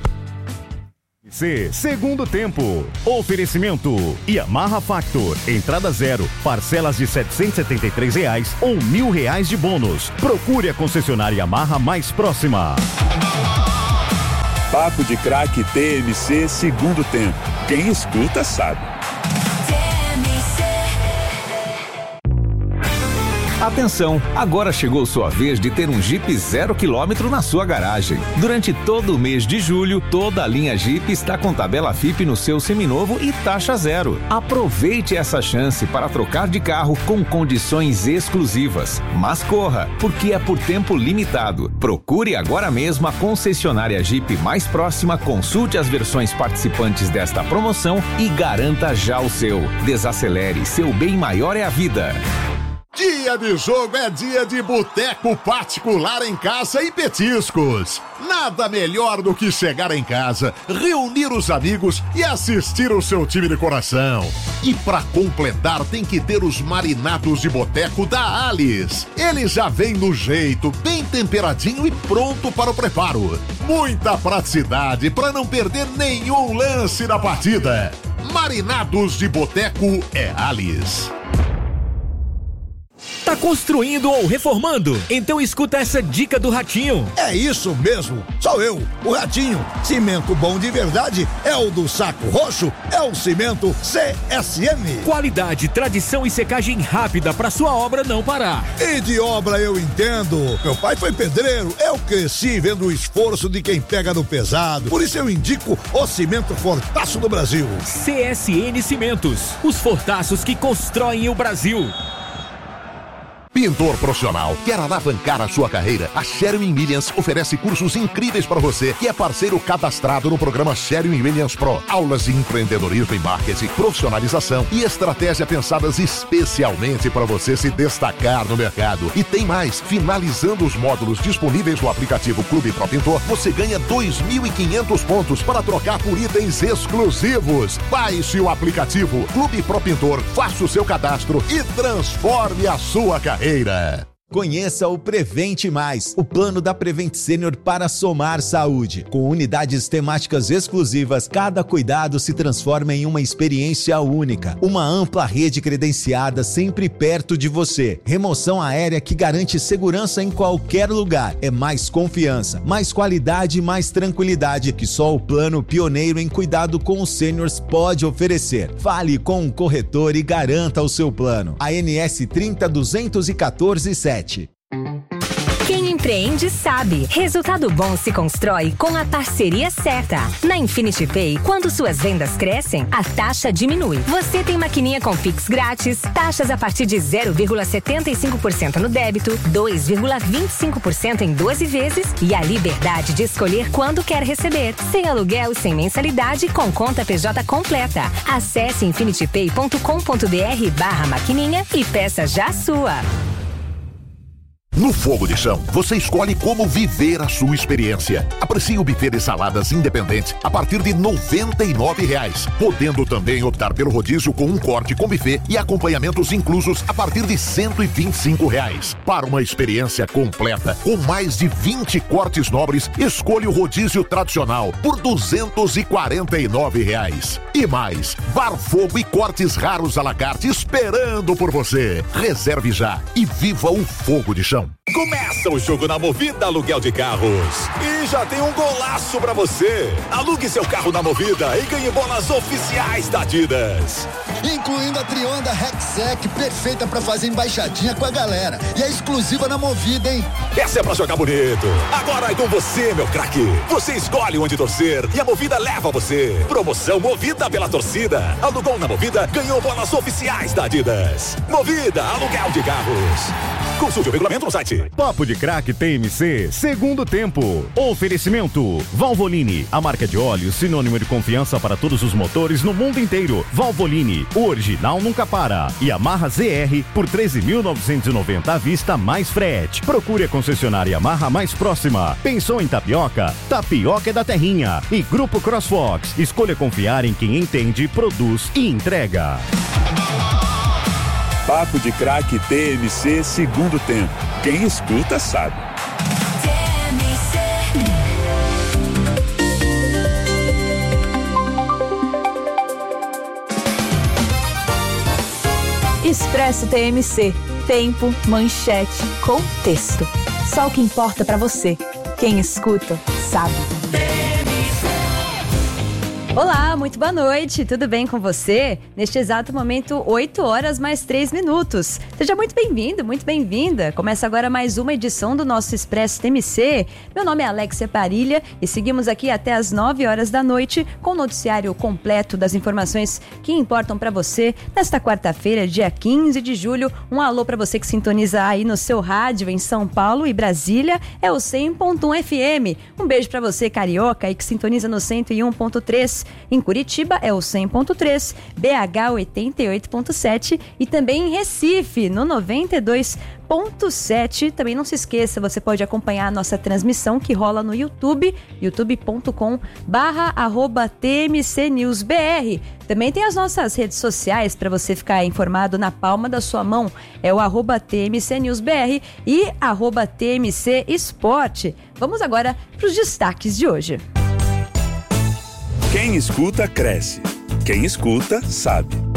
C, segundo tempo. Oferecimento Yamaha Factor. Entrada zero. Parcelas de setecentos e setenta e três reais ou mil reais de bônus. Procure a concessionária Yamaha mais próxima.
Papo de Craque T M C, segundo tempo. Quem escuta, sabe.
Atenção, agora chegou sua vez de ter um Jeep zero quilômetro na sua garagem. Durante todo o mês de julho, toda a linha Jeep está com tabela F I P no seu seminovo e taxa zero. Aproveite essa chance para trocar de carro com condições exclusivas. Mas corra, porque é por tempo limitado. Procure agora mesmo a concessionária Jeep mais próxima, consulte as versões participantes desta promoção e garanta já o seu. Desacelere, seu bem maior é a vida.
Dia de jogo é dia de boteco particular em casa e petiscos. Nada melhor do que chegar em casa, reunir os amigos e assistir o seu time de coração. E pra completar tem que ter os marinados de boteco da Alice. Ele já vem no jeito, bem temperadinho e pronto para o preparo. Muita praticidade para não perder nenhum lance da partida. Marinados de boteco é Alice.
Tá construindo ou reformando? Então escuta essa dica do Ratinho.
É isso mesmo, sou eu, o Ratinho. Cimento bom de verdade é o do Saco Roxo, é o Cimento C S M.
Qualidade, tradição e secagem rápida pra sua obra não parar.
E de obra eu entendo. Meu pai foi pedreiro, eu cresci vendo o esforço de quem pega no pesado. Por isso eu indico o Cimento Fortaço do Brasil.
C S N Cimentos, os fortaços que constroem o Brasil.
Pintor profissional, quer alavancar a sua carreira? A Sherwin-Williams oferece cursos incríveis para você, que é parceiro cadastrado no programa Sherwin-Williams Pro. Aulas de empreendedorismo e marketing, profissionalização e estratégia pensadas especialmente para você se destacar no mercado. E tem mais, finalizando os módulos disponíveis no aplicativo Clube Pro Pintor, você ganha dois mil e quinhentos pontos para trocar por itens exclusivos. Baixe o aplicativo Clube Pro Pintor, faça o seu cadastro e transforme a sua carreira.
Conheça o Prevente Mais, o plano da Prevent Senior para somar saúde. Com unidades temáticas exclusivas, cada cuidado se transforma em uma experiência única. Uma ampla rede credenciada sempre perto de você. Remoção aérea que garante segurança em qualquer lugar. É mais confiança, mais qualidade e mais tranquilidade que só o plano pioneiro em cuidado com os seniors pode oferecer. Fale com um corretor e garanta o seu plano. A N S trinta duzentos e quatorze sete.
Quem empreende sabe. Resultado bom se constrói com a parceria certa. Na Infinity Pay, quando suas vendas crescem, a taxa diminui. Você tem maquininha com Pix grátis, taxas a partir de zero vírgula setenta e cinco por cento no débito, dois vírgula vinte e cinco por cento em doze vezes e a liberdade de escolher quando quer receber. Sem aluguel e sem mensalidade, com conta P J completa. Acesse infinitypay ponto com ponto br barra maquininha e peça já a sua.
No Fogo de Chão, você escolhe como viver a sua experiência. Aprecie o buffet de saladas independente a partir de noventa e nove reais, podendo também optar pelo rodízio com um corte com buffet e acompanhamentos inclusos a partir de cento e vinte e cinco reais. Para uma experiência completa, com mais de vinte cortes nobres, escolha o rodízio tradicional por duzentos e quarenta e nove reais. E mais, bar fogo e cortes raros à la carte esperando por você. Reserve já e viva o Fogo de Chão.
Começa o jogo na Movida Aluguel de Carros. E já tem um golaço pra você. Alugue seu carro na Movida e ganhe bolas oficiais da Adidas.
Incluindo a Trionda Rexec, perfeita pra fazer embaixadinha com a galera. E é exclusiva na Movida, hein?
Essa é pra jogar bonito. Agora é com você, meu craque. Você escolhe onde torcer e a Movida leva você. Promoção Movida pela torcida. Alugou na Movida, ganhou bolas oficiais da Adidas. Movida Aluguel de Carros. Consulte o regulamento no site.
Papo de Craque T M C, segundo tempo. Oferecimento: Valvoline, a marca de óleo sinônimo de confiança para todos os motores no mundo inteiro. Valvoline, o original nunca para. E Yamaha Z R por treze mil novecentos e noventa à vista mais frete. Procure a concessionária Yamaha mais próxima. Pensou em tapioca? Tapioca é da Terrinha. E Grupo CrossFox, escolha confiar em quem entende, produz e entrega.
Papo de Craque T M C, segundo tempo. Quem escuta sabe.
Expresso T M C. Tempo, manchete, contexto. Só o que importa pra você. Quem escuta, sabe. Olá, muito boa noite, tudo bem com você? Neste exato momento, oito horas mais três minutos. Seja muito bem-vindo, muito bem-vinda. Começa agora mais uma edição do nosso Expresso T M C. Meu nome é Alexia Parilha e seguimos aqui até as nove horas da noite com o noticiário completo das informações que importam para você nesta quarta-feira, dia quinze de julho. Um alô para você que sintoniza aí no seu rádio em São Paulo e Brasília, é o cem ponto um F M. Um beijo para você, carioca, aí que sintoniza no cento e um ponto três. Em Curitiba é o cem ponto três, B H oitenta e oito ponto sete e também em Recife no noventa e dois ponto sete. Também não se esqueça, você pode acompanhar a nossa transmissão que rola no YouTube, youtube ponto com barra arroba T M C News B R. Também tem as nossas redes sociais para você ficar informado na palma da sua mão. É o arroba T M C News B R e arroba T M C Esporte. Vamos agora para os destaques de hoje.
Quem escuta, cresce. Quem escuta, sabe.